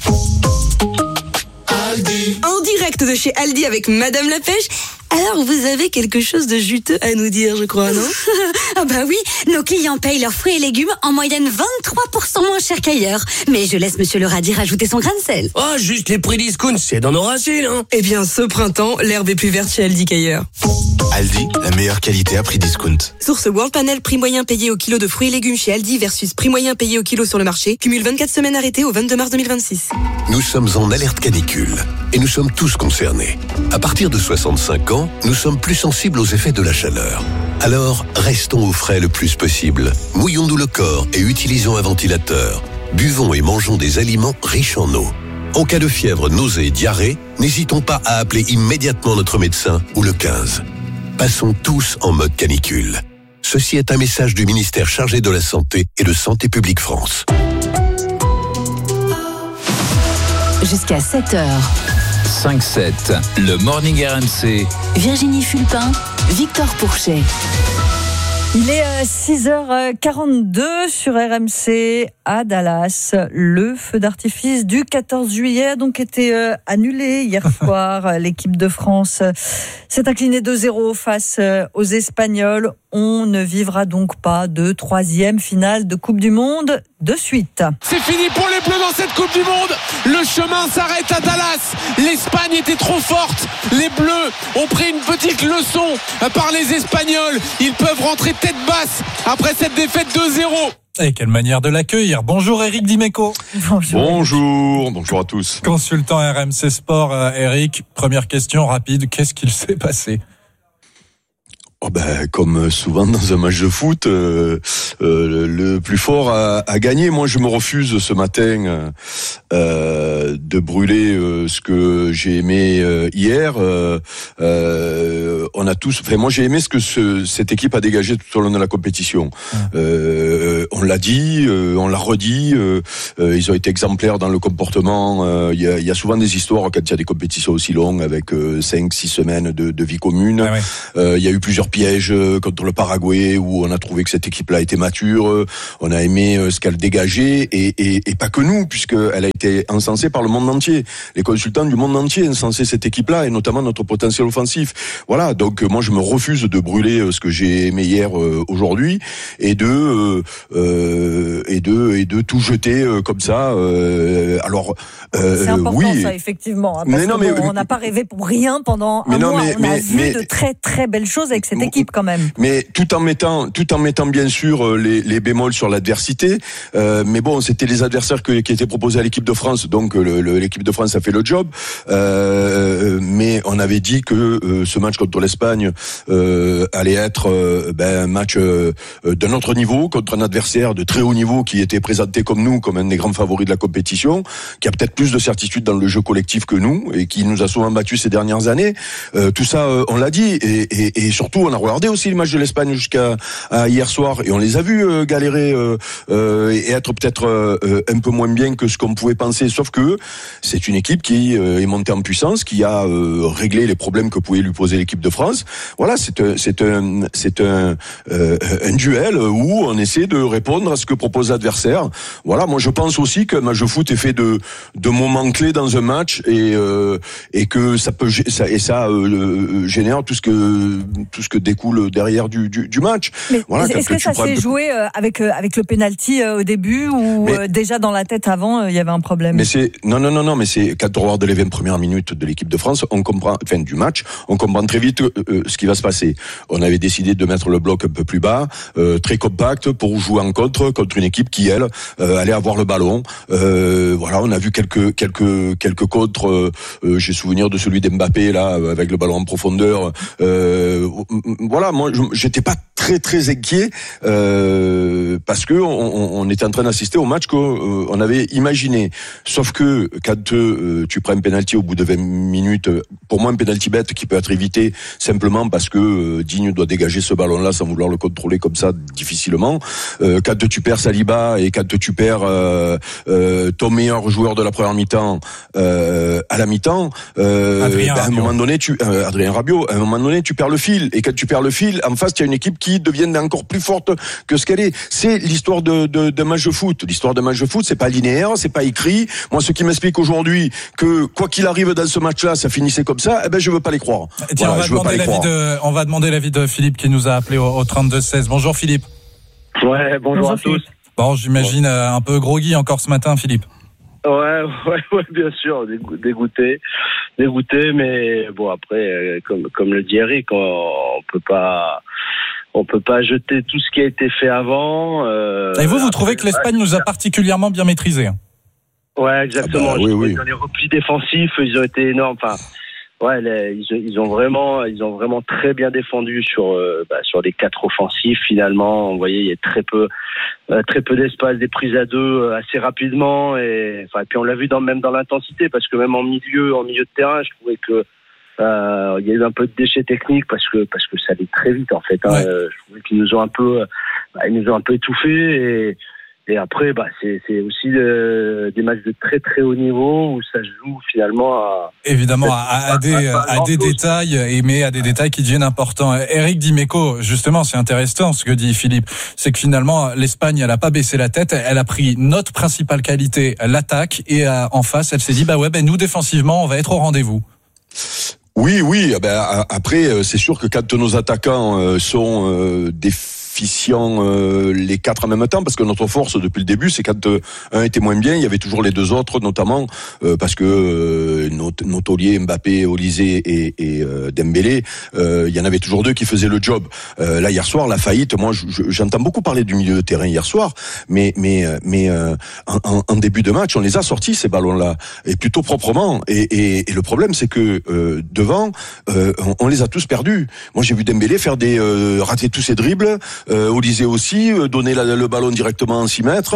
S18: Aldi. En direct de chez Aldi avec Madame la Pêche. Alors, vous avez quelque chose de juteux à nous dire, je crois, non?
S19: Ah bah oui, nos clients payent leurs fruits et légumes en moyenne 23% moins cher qu'ailleurs. Mais je laisse Monsieur le radis rajouter son grain de sel.
S18: Oh, juste les prix discount, c'est dans nos racines, hein. Eh bien, ce printemps, l'herbe est plus verte chez Aldi qu'ailleurs.
S13: Aldi, la meilleure qualité à prix discount.
S18: Source World Panel, prix moyen payé au kilo de fruits et légumes chez Aldi versus prix moyen payé au kilo sur le marché. Cumule 24 semaines arrêtées au 22 mars 2026.
S31: Nous sommes en alerte canicule et nous sommes tous concernés. À partir de 65 ans, nous sommes plus sensibles aux effets de la chaleur. Alors, restons au frais le plus possible. Mouillons-nous le corps et utilisons un ventilateur. Buvons et mangeons des aliments riches en eau. En cas de fièvre, nausée et diarrhée, n'hésitons pas à appeler immédiatement notre médecin ou le 15. Passons tous en mode canicule. Ceci est un message du ministère chargé de la Santé et de Santé publique France.
S3: Jusqu'à 7h.
S4: 5-7, le Morning RMC.
S3: Virginie Fulpin, Victor Pourchet.
S5: Il est 6h42 sur RMC à Dallas. Le feu d'artifice du 14 juillet a donc été annulé hier soir. L'équipe de France s'est inclinée 2-0 face aux Espagnols. On ne vivra donc pas de troisième finale de Coupe du Monde de suite.
S7: C'est fini pour les Bleus dans cette Coupe du Monde. Le chemin s'arrête à Dallas. L'Espagne était trop forte. Les Bleus ont pris une petite leçon par les Espagnols. Ils peuvent rentrer tête basse après cette défaite 2-0.
S6: Et quelle manière de l'accueillir. Bonjour Eric Dimeco.
S2: Bonjour à tous.
S6: Consultant RMC Sport, Eric. Première question rapide, qu'est-ce qu'il s'est passé ?
S2: Comme souvent dans un match de foot, le plus fort a gagné. Moi, je me refuse ce matin de brûler ce que j'ai aimé hier. On a tous. Enfin, moi, j'ai aimé ce que cette équipe a dégagé tout au long de la compétition. On l'a dit, on l'a redit. Ils ont été exemplaires dans le comportement. Il y a souvent des histoires quand il y a des compétitions aussi longues avec 5-6 semaines de vie commune. Il y a eu plusieurs pièges contre le Paraguay où on a trouvé que cette équipe-là était mature. On a aimé ce qu'elle dégageait et pas que nous, puisqu'elle a été encensée par le monde entier. Les consultants du monde entier encensaient cette équipe-là et notamment notre potentiel offensif. Voilà, donc moi je me refuse de brûler ce que j'ai aimé hier aujourd'hui et de tout jeter comme ça.
S5: C'est important ça effectivement, parce on n'a pas rêvé pour rien pendant un mois. On a vu de très très belles choses avec cette équipe quand même.
S2: Mais tout en mettant bien sûr les bémols sur l'adversité. Mais bon, c'était les adversaires qui étaient proposés à l'équipe de France, donc l'équipe de France a fait le job. Mais on avait dit que ce match contre l'Espagne allait être un match d'un autre niveau contre un adversaire de très haut niveau qui était présenté comme nous, comme un des grands favoris de la compétition, qui a peut-être plus de certitude dans le jeu collectif que nous et qui nous a souvent battus ces dernières années. Tout ça, on l'a dit et surtout on a regardé aussi le match de l'Espagne jusqu'à hier soir et on les a vus galérer et être peut-être un peu moins bien que ce qu'on pouvait penser, sauf que c'est une équipe qui est montée en puissance, qui a réglé les problèmes que pouvait lui poser l'équipe de France. Voilà, c'est un duel où on essaie de répondre à ce que propose l'adversaire. Voilà, moi je pense aussi qu'un match de foot est fait de moments clés dans un match et que ça peut génère tout ce que découle derrière du match.
S5: Mais est-ce que ça s'est joué avec le penalty au début ou déjà dans la tête avant il y avait un problème?
S2: Mais non, mais c'est quand on regarde les 20 premières minutes de l'équipe de France, on comprend, enfin du match, on comprend très vite ce qui va se passer. On avait décidé de mettre le bloc un peu plus bas, très compact pour jouer en contre une équipe qui elle allait avoir le ballon. Voilà, on a vu quelques contres. J'ai souvenir de celui d'Mbappé là avec le ballon en profondeur. Voilà, moi j'étais pas très inquiet parce que on était en train d'assister au match qu'on avait imaginé. Sauf que quand tu prends un penalty au bout de 20 minutes, pour moi un penalty bête qui peut être évité simplement parce que Digne doit dégager ce ballon-là sans vouloir le contrôler comme ça difficilement. Quand tu perds Saliba et quand tu perds ton meilleur joueur de la première mi-temps à la mi-temps, à un moment donné Adrien Rabiot, à un moment donné tu perds le fil et quand tu perds le fil, en face tu as une équipe qui devient encore plus forte que ce qu'elle est. C'est l'histoire d'un match de foot. L'histoire d'un match de foot, c'est pas linéaire, c'est pas écrit. Moi, ce qui m'explique aujourd'hui que quoi qu'il arrive dans ce match-là, ça finissait comme ça, je veux pas les croire.
S6: Tiens, on va demander l'avis de Philippe qui nous a appelé au 32-16. Bonjour Philippe.
S8: Ouais, bonjour à tous.
S6: Bon, j'imagine un peu groggy encore ce matin, Philippe.
S8: Ouais, bien sûr, dégoûté, mais bon après, comme le dit Eric, on peut pas jeter tout ce qui a été fait avant.
S6: Et vous trouvez que l'Espagne nous a particulièrement bien maîtrisés?
S8: Ouais, exactement. Oui. Dans les replis défensifs, ils ont été énormes. Enfin, ils ont vraiment très bien défendu sur les 4 offensifs. Finalement, vous voyez, il y a très peu d'espace, des prises à deux assez rapidement et puis on l'a vu même dans l'intensité parce que même en milieu de terrain, je trouvais que il y a eu un peu de déchets techniques parce que ça allait très vite en fait. Je trouvais qu'ils nous ont un peu étouffés Et après, c'est aussi des matchs de très très haut niveau où ça se joue finalement
S6: à des détails, mais à des détails qui deviennent importants. Eric Dimeco, justement, c'est intéressant ce que dit Philippe, c'est que finalement l'Espagne, elle a pas baissé la tête, elle a pris notre principale qualité, l'attaque, et en face, elle s'est dit nous défensivement, on va être au rendez-vous.
S2: Oui. Après, c'est sûr que quand nos attaquants sont déficients les 4 en même temps, parce que notre force depuis le début, c'est quand un était moins bien, il y avait toujours les 2 autres, notamment parce que nos tauliers Mbappé, Olysée et Dembélé, il y en avait toujours 2 qui faisaient le job. Là hier soir, la faillite, moi j'entends beaucoup parler du milieu de terrain hier soir, mais en début de match, on les a sortis ces ballons-là, et plutôt proprement. Et le problème, c'est que devant, on les a tous perdus. Moi j'ai vu Dembélé faire rater tous ses dribbles. Olysée aussi, donner le ballon directement en 6 mètres,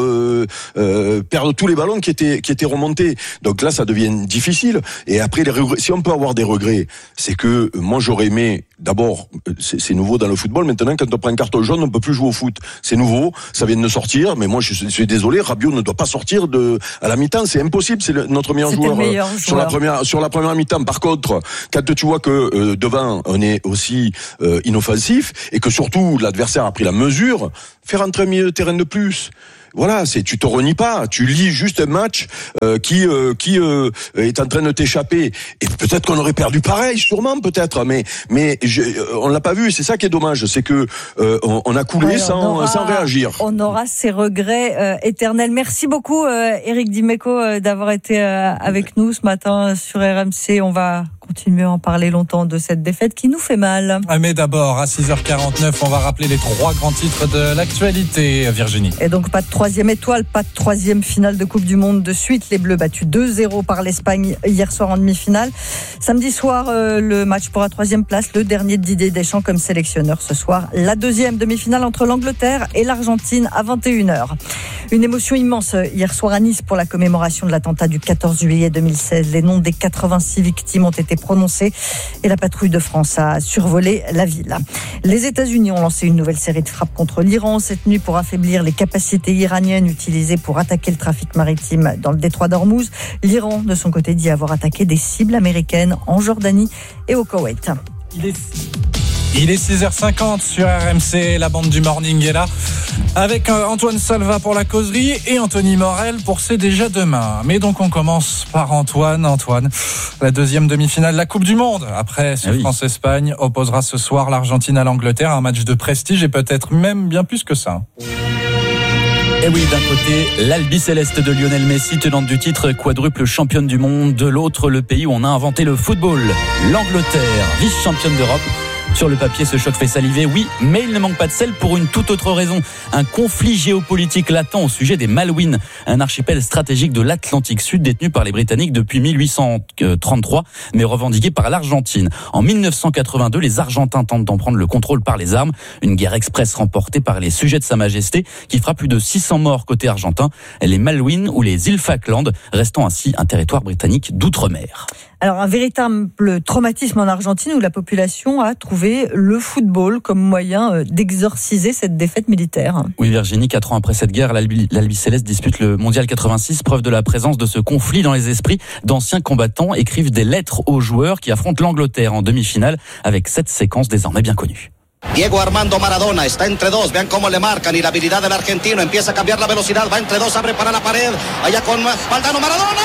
S2: perdre tous les ballons qui étaient remontés. Donc là, ça devient difficile. Et après, si on peut avoir des regrets, c'est que moi, j'aurais aimé, d'abord, c'est nouveau dans le football, maintenant, quand on prend un carton jaune, on ne peut plus jouer au foot. C'est nouveau, ça vient de sortir, mais moi, je suis désolé, Rabiot ne doit pas sortir à la mi-temps, c'est impossible, c'est notre meilleur joueur, sur la première mi-temps. Par contre, quand tu vois que devant, on est aussi inoffensif, et que surtout, l'adversaire a pris la mesure, faire rentrer un milieu de terrain de plus. Voilà, tu te renies pas, tu lis juste un match qui est en train de t'échapper. Et peut-être qu'on aurait perdu pareil, sûrement peut-être, mais on l'a pas vu. C'est ça qui est dommage, c'est que on a coulé sans réagir.
S5: On aura ces regrets éternels. Merci beaucoup, Eric Dimeco, d'avoir été avec nous ce matin sur RMC. On va continuer à en parler longtemps de cette défaite qui nous fait mal.
S6: Mais d'abord, à 6h49, on va rappeler les 3 grands titres de l'actualité, Virginie.
S5: Et donc, pas de 3e étoile, pas de 3e finale de Coupe du Monde de suite. Les Bleus battus 2-0 par l'Espagne hier soir en demi-finale. Samedi soir, le match pour la 3e place, le dernier de Didier Deschamps comme sélectionneur. Ce soir, la 2e demi-finale entre l'Angleterre et l'Argentine à 21h. Une émotion immense hier soir à Nice pour la commémoration de l'attentat du 14 juillet 2016. Les noms des 86 victimes ont été prononcés et la patrouille de France a survolé la ville. Les États-Unis ont lancé une nouvelle série de frappes contre l'Iran cette nuit pour affaiblir les capacités iraniennes utilisées pour attaquer le trafic maritime dans le détroit d'Ormuz. L'Iran, de son côté, dit avoir attaqué des cibles américaines en Jordanie et au Koweït.
S6: Il est 6h50 sur RMC, la bande du Morning est là, avec Antoine Salva pour la causerie et Anthony Morel pour C'est déjà demain. Mais donc on commence par Antoine, la 2e demi-finale de la Coupe du Monde. Après France-Espagne opposera ce soir l'Argentine à l'Angleterre, un match de prestige et peut-être même bien plus que ça.
S11: Et oui, d'un côté, l'Albi Céleste de Lionel Messi, tenante du titre, quadruple championne du monde. De l'autre, le pays où on a inventé le football, l'Angleterre, vice-championne d'Europe. Sur le papier, ce choc fait saliver, oui, mais il ne manque pas de sel pour une toute autre raison. Un conflit géopolitique latent au sujet des Malouines, un archipel stratégique de l'Atlantique Sud détenu par les Britanniques depuis 1833, mais revendiqué par l'Argentine. En 1982, les Argentins tentent d'en prendre le contrôle par les armes. Une guerre express remportée par les sujets de Sa Majesté qui fera plus de 600 morts côté argentin. Les Malouines ou les îles Falkland, restant ainsi un territoire britannique d'outre-mer.
S5: Alors, un véritable traumatisme en Argentine où la population a trouvé le football comme moyen d'exorciser cette défaite militaire.
S11: Oui, Virginie, 4 ans après cette guerre, l'Albi Céleste dispute le Mondial 86, preuve de la présence de ce conflit dans les esprits. D'anciens combattants écrivent des lettres aux joueurs qui affrontent l'Angleterre en demi-finale avec cette séquence désormais bien connue.
S1: Diego Armando Maradona está entre dos, vean cómo le marcan y la habilidad del argentino empieza a cambiar la velocidad, va entre dos, abre para la pared, allá con Valdano Maradona.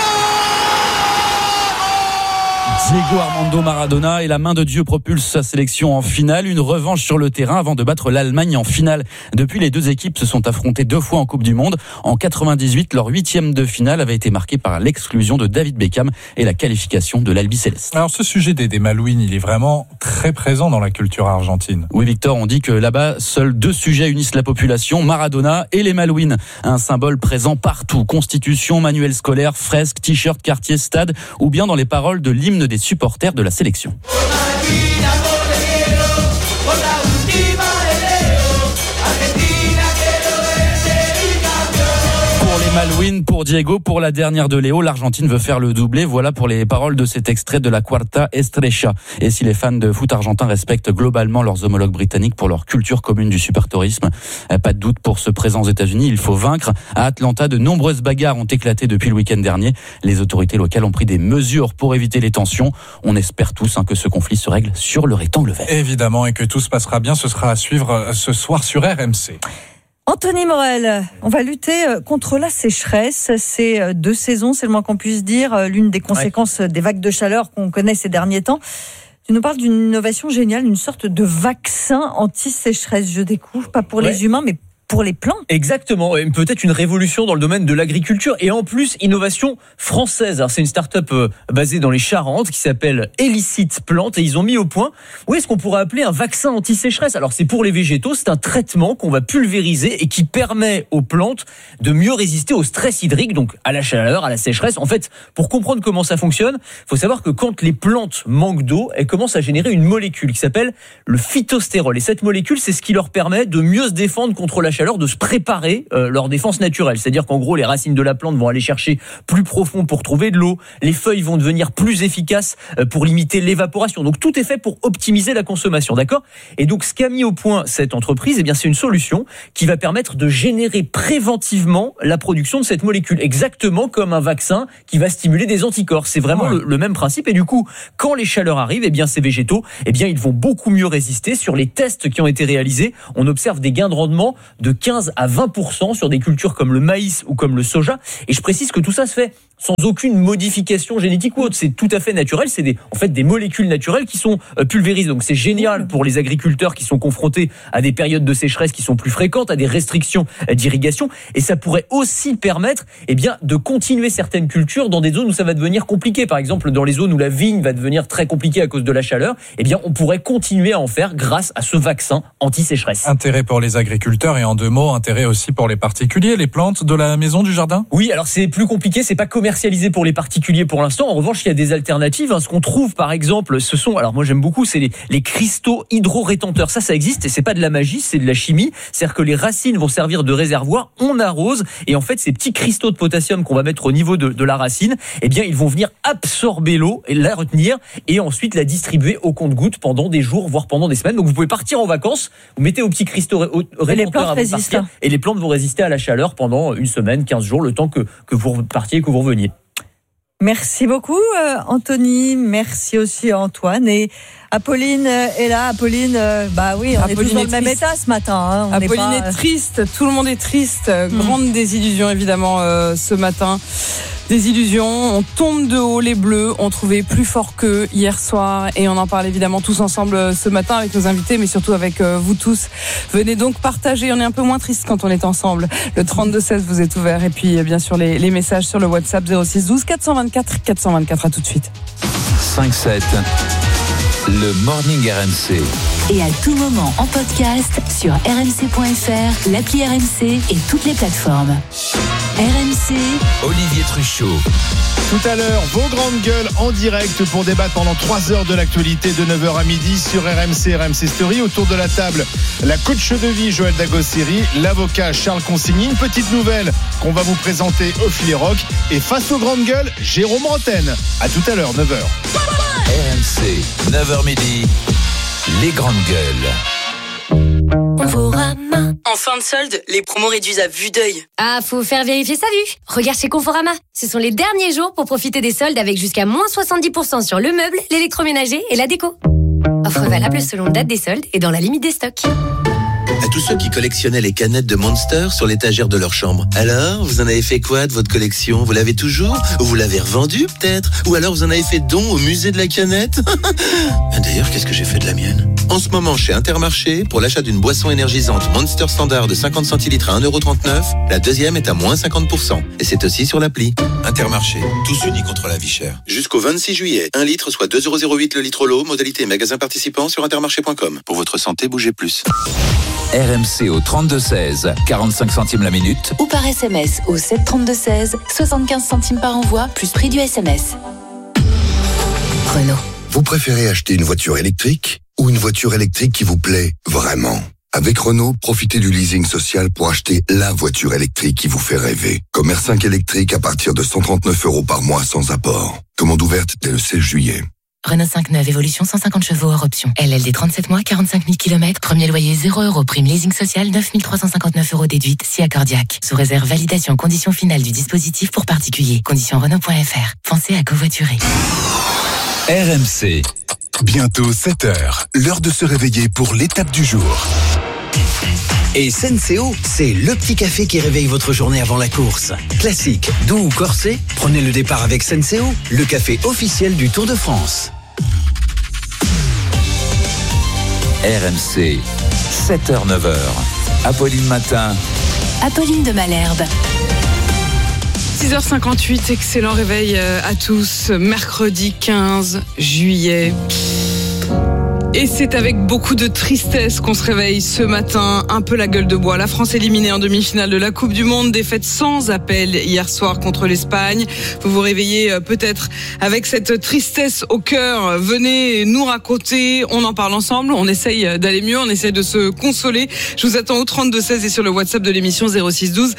S11: Diego Armando Maradona et la main de Dieu propulse sa sélection en finale. Une revanche sur le terrain avant de battre l'Allemagne en finale. Depuis, les deux équipes se sont affrontées 2 fois en Coupe du Monde. En 98, leur 8e de finale avait été marquée par l'exclusion de David Beckham et la qualification de l'Albi Céleste.
S6: Alors ce sujet des Malouines, il est vraiment très présent dans la culture argentine.
S11: Oui Victor, on dit que là-bas, seuls 2 sujets unissent la population, Maradona et les Malouines. Un symbole présent partout. Constitution, manuel scolaire, fresques, t-shirts, quartier, stade ou bien dans les paroles de l'hymne des supporters de la sélection. Pour les Et Malouine pour Diego, pour la dernière de Léo. L'Argentine veut faire le doublé. Voilà pour les paroles de cet extrait de la Cuarta Estrella. Et si les fans de foot argentin respectent globalement leurs homologues britanniques pour leur culture commune du super tourisme, pas de doute pour ce présent aux États-Unis, il faut vaincre. À Atlanta, de nombreuses bagarres ont éclaté depuis le week-end dernier. Les autorités locales ont pris des mesures pour éviter les tensions. On espère tous que ce conflit se règle sur le rectangle vert.
S6: Évidemment, et que tout se passera bien. Ce sera à suivre ce soir sur RMC.
S5: Anthony Morel, on va lutter contre la sécheresse. C'est 2 saisons, c'est le moins qu'on puisse dire, l'une des conséquences des vagues de chaleur qu'on connaît ces derniers temps. Tu nous parles d'une innovation géniale, une sorte de vaccin anti-sécheresse. Je découvre, pas pour les humains, mais pour les plantes.
S12: Exactement, et peut-être une révolution dans le domaine de l'agriculture et en plus innovation française. Alors c'est une start-up basée dans les Charentes qui s'appelle Elicite Plantes et ils ont mis au point, ce qu'on pourrait appeler un vaccin anti-sécheresse. Alors c'est pour les végétaux, c'est un traitement qu'on va pulvériser et qui permet aux plantes de mieux résister au stress hydrique, donc à la chaleur, à la sécheresse. En fait, pour comprendre comment ça fonctionne, il faut savoir que quand les plantes manquent d'eau, elles commencent à générer une molécule qui s'appelle le phytostérol. Et cette molécule, c'est ce qui leur permet de mieux se défendre contre la chaleur, de se préparer leur défense naturelle. C'est-à-dire qu'en gros, les racines de la plante vont aller chercher plus profond pour trouver de l'eau. Les feuilles vont devenir plus efficaces pour limiter l'évaporation. Donc tout est fait pour optimiser la consommation, d'accord ? Et donc ce qu'a mis au point cette entreprise, c'est une solution qui va permettre de générer préventivement la production de cette molécule, exactement comme un vaccin qui va stimuler des anticorps. C'est vraiment le même principe. Et du coup, quand les chaleurs arrivent, ces végétaux, ils vont beaucoup mieux résister. Sur les tests qui ont été réalisés, on observe des gains de rendement de 15 à 20% sur des cultures comme le maïs ou comme le soja. Et je précise que tout ça se fait sans aucune modification génétique ou autre. C'est tout à fait naturel. C'est des molécules naturelles qui sont pulvérisées. Donc c'est génial pour les agriculteurs qui sont confrontés à des périodes de sécheresse qui sont plus fréquentes, à des restrictions d'irrigation. Et ça pourrait aussi permettre, de continuer certaines cultures dans des zones où ça va devenir compliqué. Par exemple, dans les zones où la vigne va devenir très compliquée à cause de la chaleur, on pourrait continuer à en faire grâce à ce vaccin anti-sécheresse.
S6: Intérêt pour les agriculteurs et en 2 mots, intérêt aussi pour les particuliers, les plantes de la maison, du jardin ?
S12: Oui, alors c'est plus compliqué, c'est pas commercialisé pour les particuliers pour l'instant. En revanche, il y a des alternatives. Ce qu'on trouve, par exemple, ce sont, alors moi j'aime beaucoup, c'est les cristaux hydro-rétenteurs. Ça existe et c'est pas de la magie, c'est de la chimie. C'est-à-dire que les racines vont servir de réservoir, on arrose et en fait ces petits cristaux de potassium qu'on va mettre au niveau de la racine, ils vont venir absorber l'eau et la retenir et ensuite la distribuer au compte-gouttes pendant des jours, voire pendant des semaines. Donc vous pouvez partir en vacances, vous mettez aux petits cristaux rétenteurs avant de partir et les plantes vont résister à la chaleur pendant 1 semaine, 15 jours, le temps que vous partiez et que vous reveniez.
S5: Merci beaucoup Anthony, merci aussi Antoine et Apolline est là. Apolline, on est tous dans le même état ce matin.
S9: Apolline est triste, tout le monde est triste. Grande désillusion évidemment ce matin. Désillusion, on tombe de haut, les Bleus ont trouvé plus fort qu'eux hier soir et on en parle évidemment tous ensemble ce matin avec nos invités mais surtout avec vous tous. Venez donc partager, on est un peu moins triste quand on est ensemble. Le 32-16 vous est ouvert et puis bien sûr les messages sur le WhatsApp 06 12 424 424. À tout de suite.
S4: 5-7, le Morning RMC.
S3: Et à tout moment en podcast sur rmc.fr, l'appli RMC et toutes les plateformes. RMC,
S4: Olivier Truchot.
S20: Tout à l'heure, vos grandes gueules en direct pour débattre pendant 3 heures de l'actualité de 9h à midi sur RMC, RMC Story. Autour de la table, la coach de vie Joël Dagossiri, l'avocat Charles Consigny. Une petite nouvelle qu'on va vous présenter au filet rock. Et face aux grandes gueules, Jérôme Rantaine. À tout à l'heure, 9h.
S4: RMC, 9h midi, les grandes gueules.
S18: Conforama. En fin de solde, les promos réduisent à vue d'œil.
S22: Ah, faut faire vérifier sa vue. Regarde chez Conforama. Ce sont les derniers jours pour profiter des soldes avec jusqu'à moins 70% sur le meuble, l'électroménager et la déco. Offre valable selon date des soldes et dans la limite des stocks.
S23: À tous ceux qui collectionnaient les canettes de Monster sur l'étagère de leur chambre. Alors, vous en avez fait quoi de votre collection ? Vous l'avez toujours ? Ou vous l'avez revendue peut-être ? Ou alors vous en avez fait don au musée de la canette ? D'ailleurs, qu'est-ce que j'ai fait de la mienne ? En ce moment, chez Intermarché, pour l'achat d'une boisson énergisante Monster Standard de 50 centilitres à 1,39€, la deuxième est à moins 50%. Et c'est aussi sur l'appli. Intermarché, tous unis contre la vie chère. Jusqu'au 26 juillet, 1 litre soit 2,08€ le litre l'eau, modalité magasin participant sur intermarché.com. Pour votre santé, bougez plus.
S4: RMC au 32-16, 45 centimes la minute.
S3: Ou par SMS au 732-16, 75 centimes par envoi, plus prix du SMS.
S24: Renault. Vous préférez acheter une voiture électrique ou une voiture électrique qui vous plaît vraiment ?
S10: Avec Renault, profitez du leasing social pour acheter la voiture électrique qui vous fait rêver. Comme R5 électrique à partir de 139 € par mois sans apport. Commande ouverte dès le 16 juillet.
S14: Renault 5 neuve, évolution 150 chevaux hors option. LLD 37 mois, 45 000 km, premier loyer 0 €, prime leasing social 9 359 € déduite, si accordiaque. Sous réserve validation conditions finales du dispositif pour particuliers. Conditions Renault.fr. Pensez à covoiturer.
S4: RMC.
S15: Bientôt 7h, l'heure de se réveiller pour l'étape du jour.
S21: Et Senseo, c'est le petit café qui réveille votre journée avant la course. Classique, doux ou corsé, prenez le départ avec Senseo, le café officiel du Tour de France.
S4: RMC, 7h-9h. Apolline Matin.
S3: Apolline de Malherbe.
S9: 6h58, excellent réveil à tous. Mercredi 15 juillet. Et c'est avec beaucoup de tristesse qu'on se réveille ce matin, un peu la gueule de bois. La France éliminée en demi-finale de la Coupe du Monde, défaite sans appel hier soir contre l'Espagne. Vous vous réveillez peut-être avec cette tristesse au cœur. Venez nous raconter, on en parle ensemble, on essaye d'aller mieux, on essaye de se consoler. Je vous attends au 32-16 et sur le WhatsApp de l'émission 06 12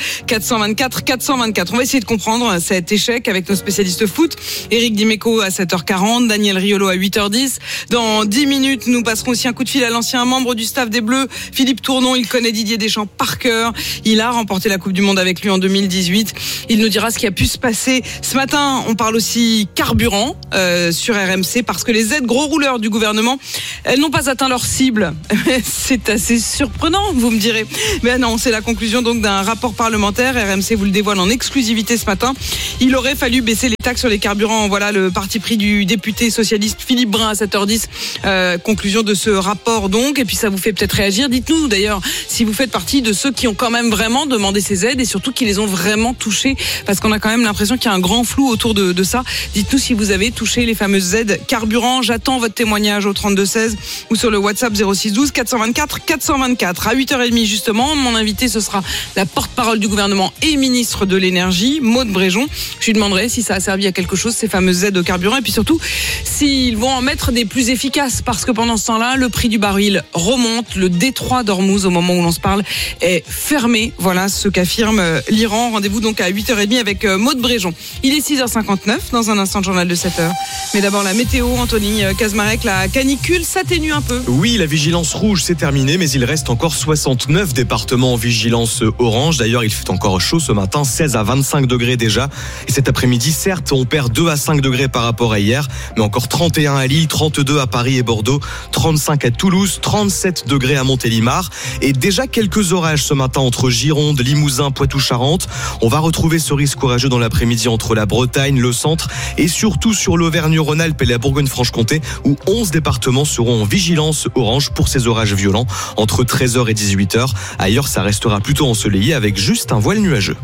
S9: 424 424. On va essayer de comprendre cet échec avec nos spécialistes foot. Éric Dimeco à 7h40, Daniel Riolo à 8h10. Dans 10 minutes, nous passerons aussi un coup de fil à l'ancien membre du staff des Bleus, Philippe Tournon. Il connaît Didier Deschamps par cœur. Il a remporté la Coupe du Monde avec lui en 2018. Il nous dira ce qui a pu se passer. Ce matin, on parle aussi carburant sur RMC parce que les aides gros rouleurs du gouvernement, elles n'ont pas atteint leur cible. C'est assez surprenant, vous me direz. Mais non, c'est la conclusion donc d'un rapport parlementaire. RMC vous le dévoile en exclusivité ce matin. Il aurait fallu baisser les taxes sur les carburants. Voilà le parti pris du député socialiste Philippe Brun à 7h10. Conclusion de ce rapport donc, et puis ça vous fait peut-être réagir. Dites-nous d'ailleurs si vous faites partie de ceux qui ont quand même vraiment demandé ces aides et surtout qui les ont vraiment touchées, parce qu'on a quand même l'impression qu'il y a un grand flou autour de ça. Dites-nous si vous avez touché les fameuses aides carburant. J'attends votre témoignage au 32-16 ou sur le WhatsApp 06 12 424 424. À 8h30 justement, mon invité ce sera la porte-parole du gouvernement et ministre de l'énergie, Maud Bréjon. Je lui demanderai si ça a servi à quelque chose ces fameuses aides au carburant, et puis surtout s'ils vont en mettre des plus efficaces, parce que pendant ce temps-là, le prix du baril remonte. Le détroit d'Ormuz, au moment où l'on se parle, est fermé. Voilà ce qu'affirme l'Iran. Rendez-vous donc à 8h30 avec Maud Bréjon. Il est 6h59, dans un instant de journal de 7h. Mais d'abord la météo, Anthony Kazmarek, la canicule s'atténue un peu.
S24: Oui, la vigilance rouge c'est terminé, mais il reste encore 69 départements en vigilance orange. D'ailleurs, il fait encore chaud ce matin, 16 à 25 degrés déjà. Et cet après-midi, certes, on perd 2 à 5 degrés par rapport à hier, mais encore 31 à Lille, 32 à Paris et Bordeaux, 35 à Toulouse, 37 degrés à Montélimar, et déjà quelques orages ce matin entre Gironde, Limousin, Poitou-Charentes. On va retrouver ce risque orageux dans l'après-midi entre la Bretagne, le centre et surtout sur l'Auvergne-Rhône-Alpes et la Bourgogne-Franche-Comté, où 11 départements seront en vigilance orange pour ces orages violents entre 13h et 18h. Ailleurs, ça restera plutôt ensoleillé avec juste un voile nuageux.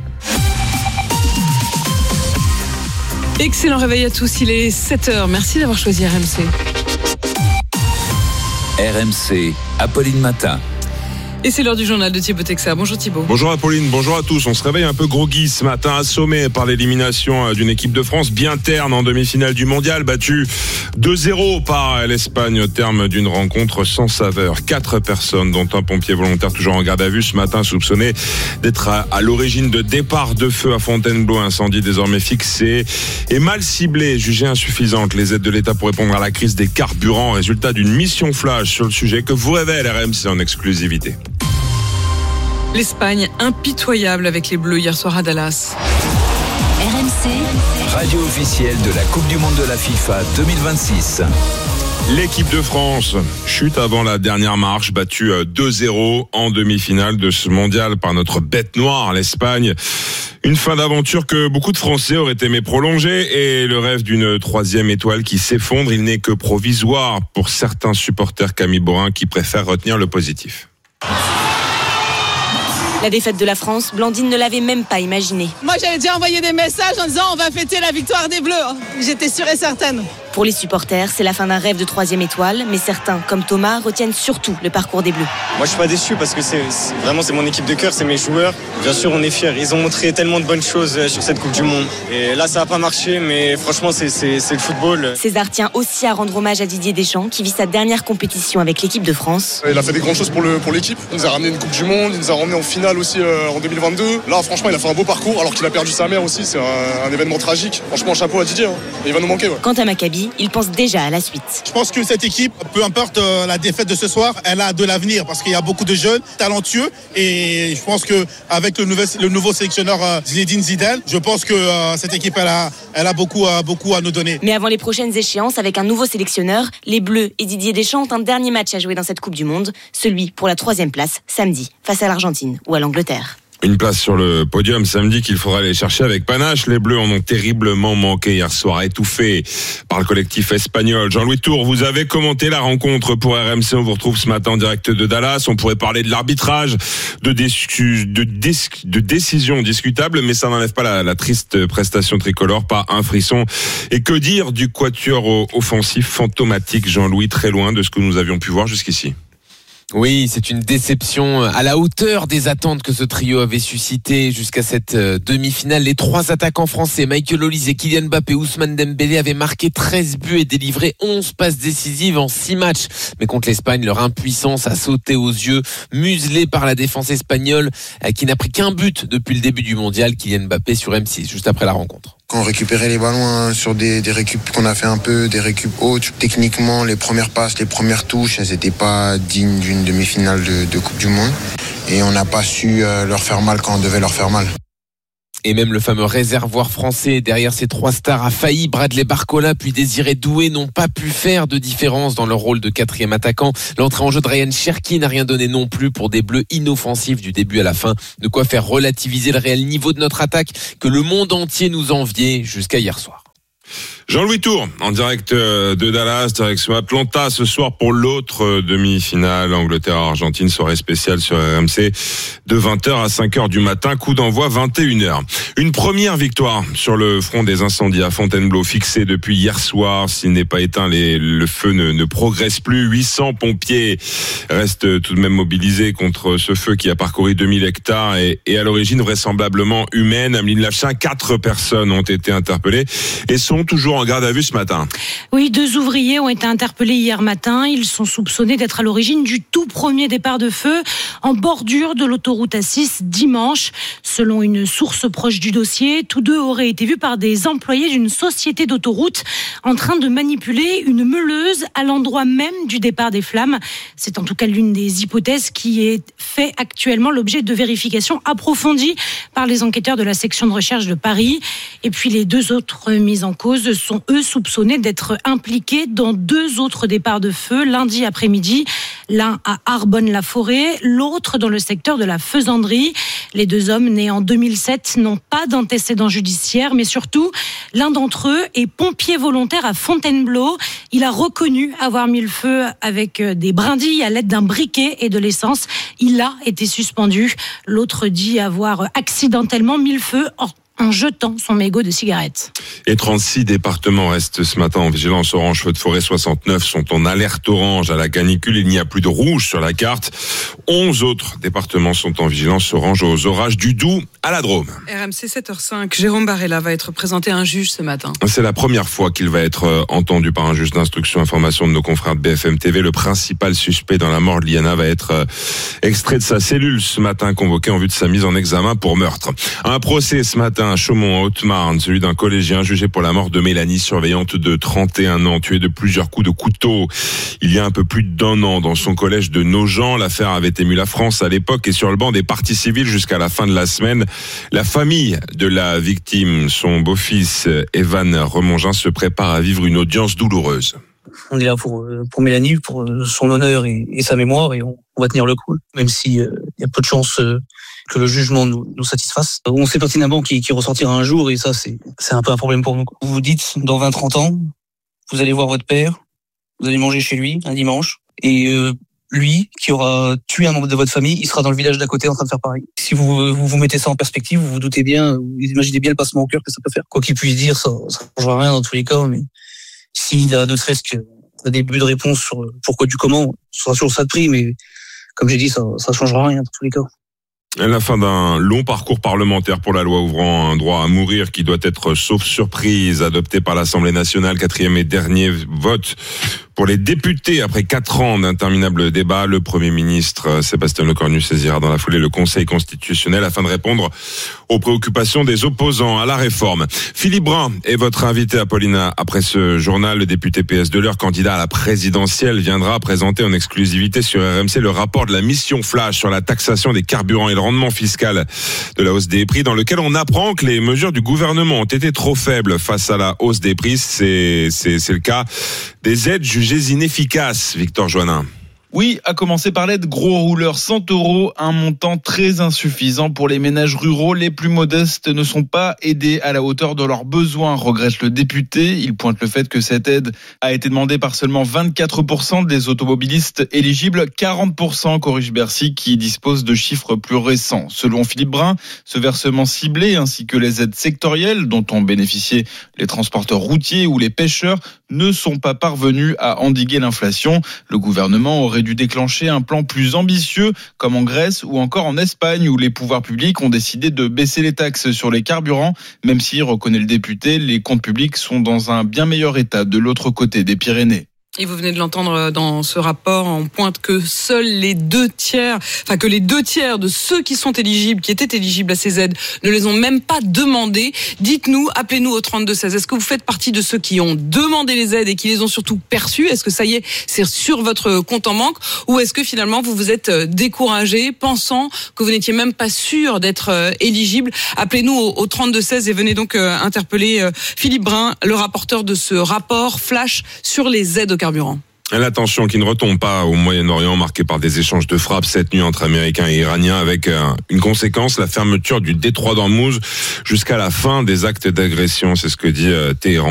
S9: Excellent réveil à tous, il est 7h. Merci d'avoir choisi RMC.
S4: RMC, Apolline Matin.
S9: Et c'est l'heure du journal de Thibaut Texer. Bonjour Thibaut.
S25: Bonjour Apolline, bonjour à tous. On se réveille un peu groggy ce matin, assommé par l'élimination d'une équipe de France bien terne en demi-finale du mondial, battue 2-0 par l'Espagne au terme d'une rencontre sans saveur. 4 personnes, dont un pompier volontaire toujours en garde à vue ce matin, soupçonné d'être à l'origine de départ de feu à Fontainebleau, incendie désormais fixé et mal ciblé, jugé insuffisante. Les aides de l'État pour répondre à la crise des carburants, résultat d'une mission flash sur le sujet que vous révèle RMC en exclusivité.
S9: L'Espagne impitoyable avec les Bleus hier soir à Dallas.
S3: RMC,
S4: radio officielle de la Coupe du Monde de la FIFA 2026.
S25: L'équipe de France chute avant la dernière marche, battue 2-0 en demi-finale de ce mondial par notre bête noire, l'Espagne. Une fin d'aventure que beaucoup de Français auraient aimé prolonger et le rêve d'une 3e étoile qui s'effondre, il n'est que provisoire pour certains supporters Camille Borin qui préfèrent retenir le positif.
S18: La défaite de la France, Blandine ne l'avait même pas imaginée.
S7: Moi, j'avais déjà envoyé des messages en disant on va fêter la victoire des Bleus. J'étais sûre et certaine.
S18: Pour les supporters, c'est la fin d'un rêve de 3e étoile, mais certains, comme Thomas, retiennent surtout le parcours des Bleus.
S13: Moi, je suis pas déçu parce que c'est mon équipe de cœur, c'est mes joueurs. Bien sûr, on est fiers. Ils ont montré tellement de bonnes choses sur cette Coupe du Monde. Et là, ça n'a pas marché, mais franchement, c'est le football.
S18: César tient aussi à rendre hommage à Didier Deschamps, qui vit sa dernière compétition avec l'équipe de France.
S16: Il a fait des grandes choses pour l'équipe. Il nous a ramené une Coupe du Monde, il nous a ramené en finale aussi en 2022. Là, franchement, il a fait un beau parcours, alors qu'il a perdu sa mère aussi. C'est un événement tragique. Franchement, chapeau à Didier. Hein. Et il va nous manquer. Ouais.
S18: Quant à Maccabi, il pense déjà à la suite.
S17: Je pense que cette équipe, peu importe la défaite de ce soir, elle a de l'avenir parce qu'il y a beaucoup de jeunes talentueux et je pense qu'avec le nouveau sélectionneur Zinedine Zidane, je pense que cette équipe elle a beaucoup à nous donner.
S18: Mais avant les prochaines échéances, avec un nouveau sélectionneur, les Bleus et Didier Deschamps ont un dernier match à jouer dans cette Coupe du Monde, celui pour la 3e place samedi face à l'Argentine ou à l'Angleterre.
S25: Une place sur le podium samedi qu'il faudra aller chercher avec panache. Les Bleus en ont terriblement manqué hier soir, étouffés par le collectif espagnol. Jean-Louis Tour, vous avez commenté la rencontre pour RMC. On vous retrouve ce matin en direct de Dallas. On pourrait parler de l'arbitrage, de décisions discutables, mais ça n'enlève pas la triste prestation tricolore, pas un frisson. Et que dire du quatuor offensif fantomatique, Jean-Louis, très loin de ce que nous avions pu voir jusqu'ici?
S19: Oui, c'est une déception à la hauteur des attentes que ce trio avait suscité jusqu'à cette demi-finale. Les 3 attaquants français, Michael Olise, Kylian Mbappé, Ousmane Dembélé, avaient marqué 13 buts et délivré 11 passes décisives en 6 matchs. Mais contre l'Espagne, leur impuissance a sauté aux yeux, muselée par la défense espagnole qui n'a pris qu'un but depuis le début du mondial. Kylian Mbappé sur M6, juste après la rencontre.
S26: Quand on récupérait les ballons sur des récup qu'on a fait un peu, des récup hautes, techniquement, les premières passes, les premières touches, elles n'étaient pas dignes d'une demi-finale de Coupe du Monde. Et on n'a pas su leur faire mal quand on devait leur faire mal.
S19: Et même le fameux réservoir français derrière ces 3 stars a failli. Bradley Barcola puis Désiré Doué n'ont pas pu faire de différence dans leur rôle de 4e attaquant. L'entrée en jeu de Ryan Cherki n'a rien donné non plus pour des Bleus inoffensifs du début à la fin. De quoi faire relativiser le réel niveau de notre attaque que le monde entier nous enviait jusqu'à hier soir.
S25: Jean-Louis Tour, en direct de Dallas, direction Atlanta, ce soir pour l'autre demi-finale, Angleterre-Argentine, soirée spéciale sur RMC, de 20h à 5h du matin, coup d'envoi 21h. Une première victoire sur le front des incendies à Fontainebleau, fixée depuis hier soir. S'il n'est pas éteint, le feu ne progresse plus. 800 pompiers restent tout de même mobilisés contre ce feu qui a parcouru 2000 hectares et à l'origine vraisemblablement humaine. Ameline Lachin, 4 personnes ont été interpellées et sont toujours en garde à vue ce matin.
S27: Oui, 2 ouvriers ont été interpellés hier matin. Ils sont soupçonnés d'être à l'origine du tout premier départ de feu en bordure de l'autoroute A6 dimanche. Selon une source proche du dossier, tous 2 auraient été vus par des employés d'une société d'autoroute en train de manipuler une meuleuse à l'endroit même du départ des flammes. C'est en tout cas l'une des hypothèses qui est fait actuellement l'objet de vérifications approfondies par les enquêteurs de la section de recherche de Paris. Et puis les 2 autres mis en cause sont eux soupçonnés d'être impliqués dans 2 autres départs de feu lundi après-midi, l'un à Arbonne-la-Forêt, l'autre dans le secteur de la Faisanderie. Les 2 hommes nés en 2007 n'ont pas d'antécédents judiciaires, mais surtout, l'un d'entre eux est pompier volontaire à Fontainebleau. Il a reconnu avoir mis le feu avec des brindilles à l'aide d'un briquet et de l'essence. Il a été suspendu. L'autre dit avoir accidentellement mis le feu en jetant son mégot de cigarette.
S25: Et 36 départements restent ce matin en vigilance orange feu de forêt, 69 sont en alerte orange à la canicule. Il n'y a plus de rouge sur la carte. 11 autres départements sont en vigilance orange aux orages du Doubs à la Drôme.
S9: RMC 7h05, Jérôme Barella va être présenté à un juge ce matin.
S25: C'est la première fois qu'il va être entendu par un juge d'instruction. Information de nos confrères de BFM TV. Le principal suspect dans la mort de Liana va être extrait de sa cellule ce matin, convoqué en vue de sa mise en examen pour meurtre. Un procès ce matin à Chaumont, en Haute-Marne, celui d'un collégien jugé pour la mort de Mélanie, surveillante de 31 ans, tuée de plusieurs coups de couteau il y a un peu plus d'1 an dans son collège de Nogent. L'affaire avait ému la France à l'époque et sur le banc des parties civiles jusqu'à la fin de la semaine. La famille de la victime, son beau-fils Evan Remongin, se prépare à vivre une audience douloureuse.
S28: On est là pour Mélanie, pour son honneur et sa mémoire, et on va tenir le coup, même s'il y a peu de chances que le jugement nous satisfasse. On sait pertinemment qu'il ressortira un jour, et ça, c'est un peu un problème pour nous. Vous vous dites, dans 20-30 ans, vous allez voir votre père, vous allez manger chez lui un dimanche, et lui, qui aura tué un membre de votre famille, il sera dans le village d'à côté en train de faire pareil. Si vous mettez ça en perspective, vous vous doutez bien, vous imaginez bien le passement au cœur que ça peut faire. Quoi qu'il puisse dire, ça ne changera rien dans tous les cas, mais s'il a ne serait-ce que un début de réponse sur pourquoi du comment, ce sera toujours ça de prix, mais comme j'ai dit, ça changera rien dans tous les cas.
S25: À la fin d'un long parcours parlementaire pour la loi ouvrant un droit à mourir qui doit être sauf surprise, adopté par l'Assemblée nationale, 4e et dernier vote pour les députés après 4 ans d'interminables débats, le Premier ministre Sébastien Lecornu saisira dans la foulée le Conseil constitutionnel afin de répondre aux préoccupations des opposants à la réforme. Philippe Brun est votre invité, Apolline. Après ce journal, le député PS de l'Eure, candidat à la présidentielle, viendra présenter en exclusivité sur RMC le rapport de la mission Flash sur la taxation des carburants et le rendement fiscal de la hausse des prix, dans lequel on apprend que les mesures du gouvernement ont été trop faibles face à la hausse des prix. C'est le cas des aides jugées inefficaces, Victor Joannin.
S1: Oui, à commencer par l'aide gros rouleur 100 €, un montant très insuffisant pour les ménages ruraux. Les plus modestes ne sont pas aidés à la hauteur de leurs besoins, regrette le député. Il pointe le fait que cette aide a été demandée par seulement 24% des automobilistes éligibles, 40% corrige Bercy qui dispose de chiffres plus récents. Selon Philippe Brun, ce versement ciblé ainsi que les aides sectorielles dont ont bénéficié les transporteurs routiers ou les pêcheurs ne sont pas parvenus à endiguer l'inflation. Le gouvernement aurait dû déclencher un plan plus ambitieux, comme en Grèce ou encore en Espagne, où les pouvoirs publics ont décidé de baisser les taxes sur les carburants, même si, reconnaît le député, les comptes publics sont dans un bien meilleur état de l'autre côté des Pyrénées.
S9: Et vous venez de l'entendre dans ce rapport, on pointe que les 2 tiers de ceux qui sont éligibles, qui étaient éligibles à ces aides, ne les ont même pas demandées. Dites-nous, appelez-nous au 32-16. Est-ce que vous faites partie de ceux qui ont demandé les aides et qui les ont surtout perçues? Est-ce que ça y est, c'est sur votre compte en banque? Ou est-ce que finalement vous vous êtes découragé, pensant que vous n'étiez même pas sûr d'être éligible? Appelez-nous au 32-16 et venez donc interpeller Philippe Brun, le rapporteur de ce rapport Flash sur les aides au carburant.
S25: La tension qui ne retombe pas au Moyen-Orient, marquée par des échanges de frappes cette nuit entre Américains et Iraniens, avec une conséquence, la fermeture du détroit d'Ormuz jusqu'à la fin des actes d'agression. C'est ce que dit Téhéran.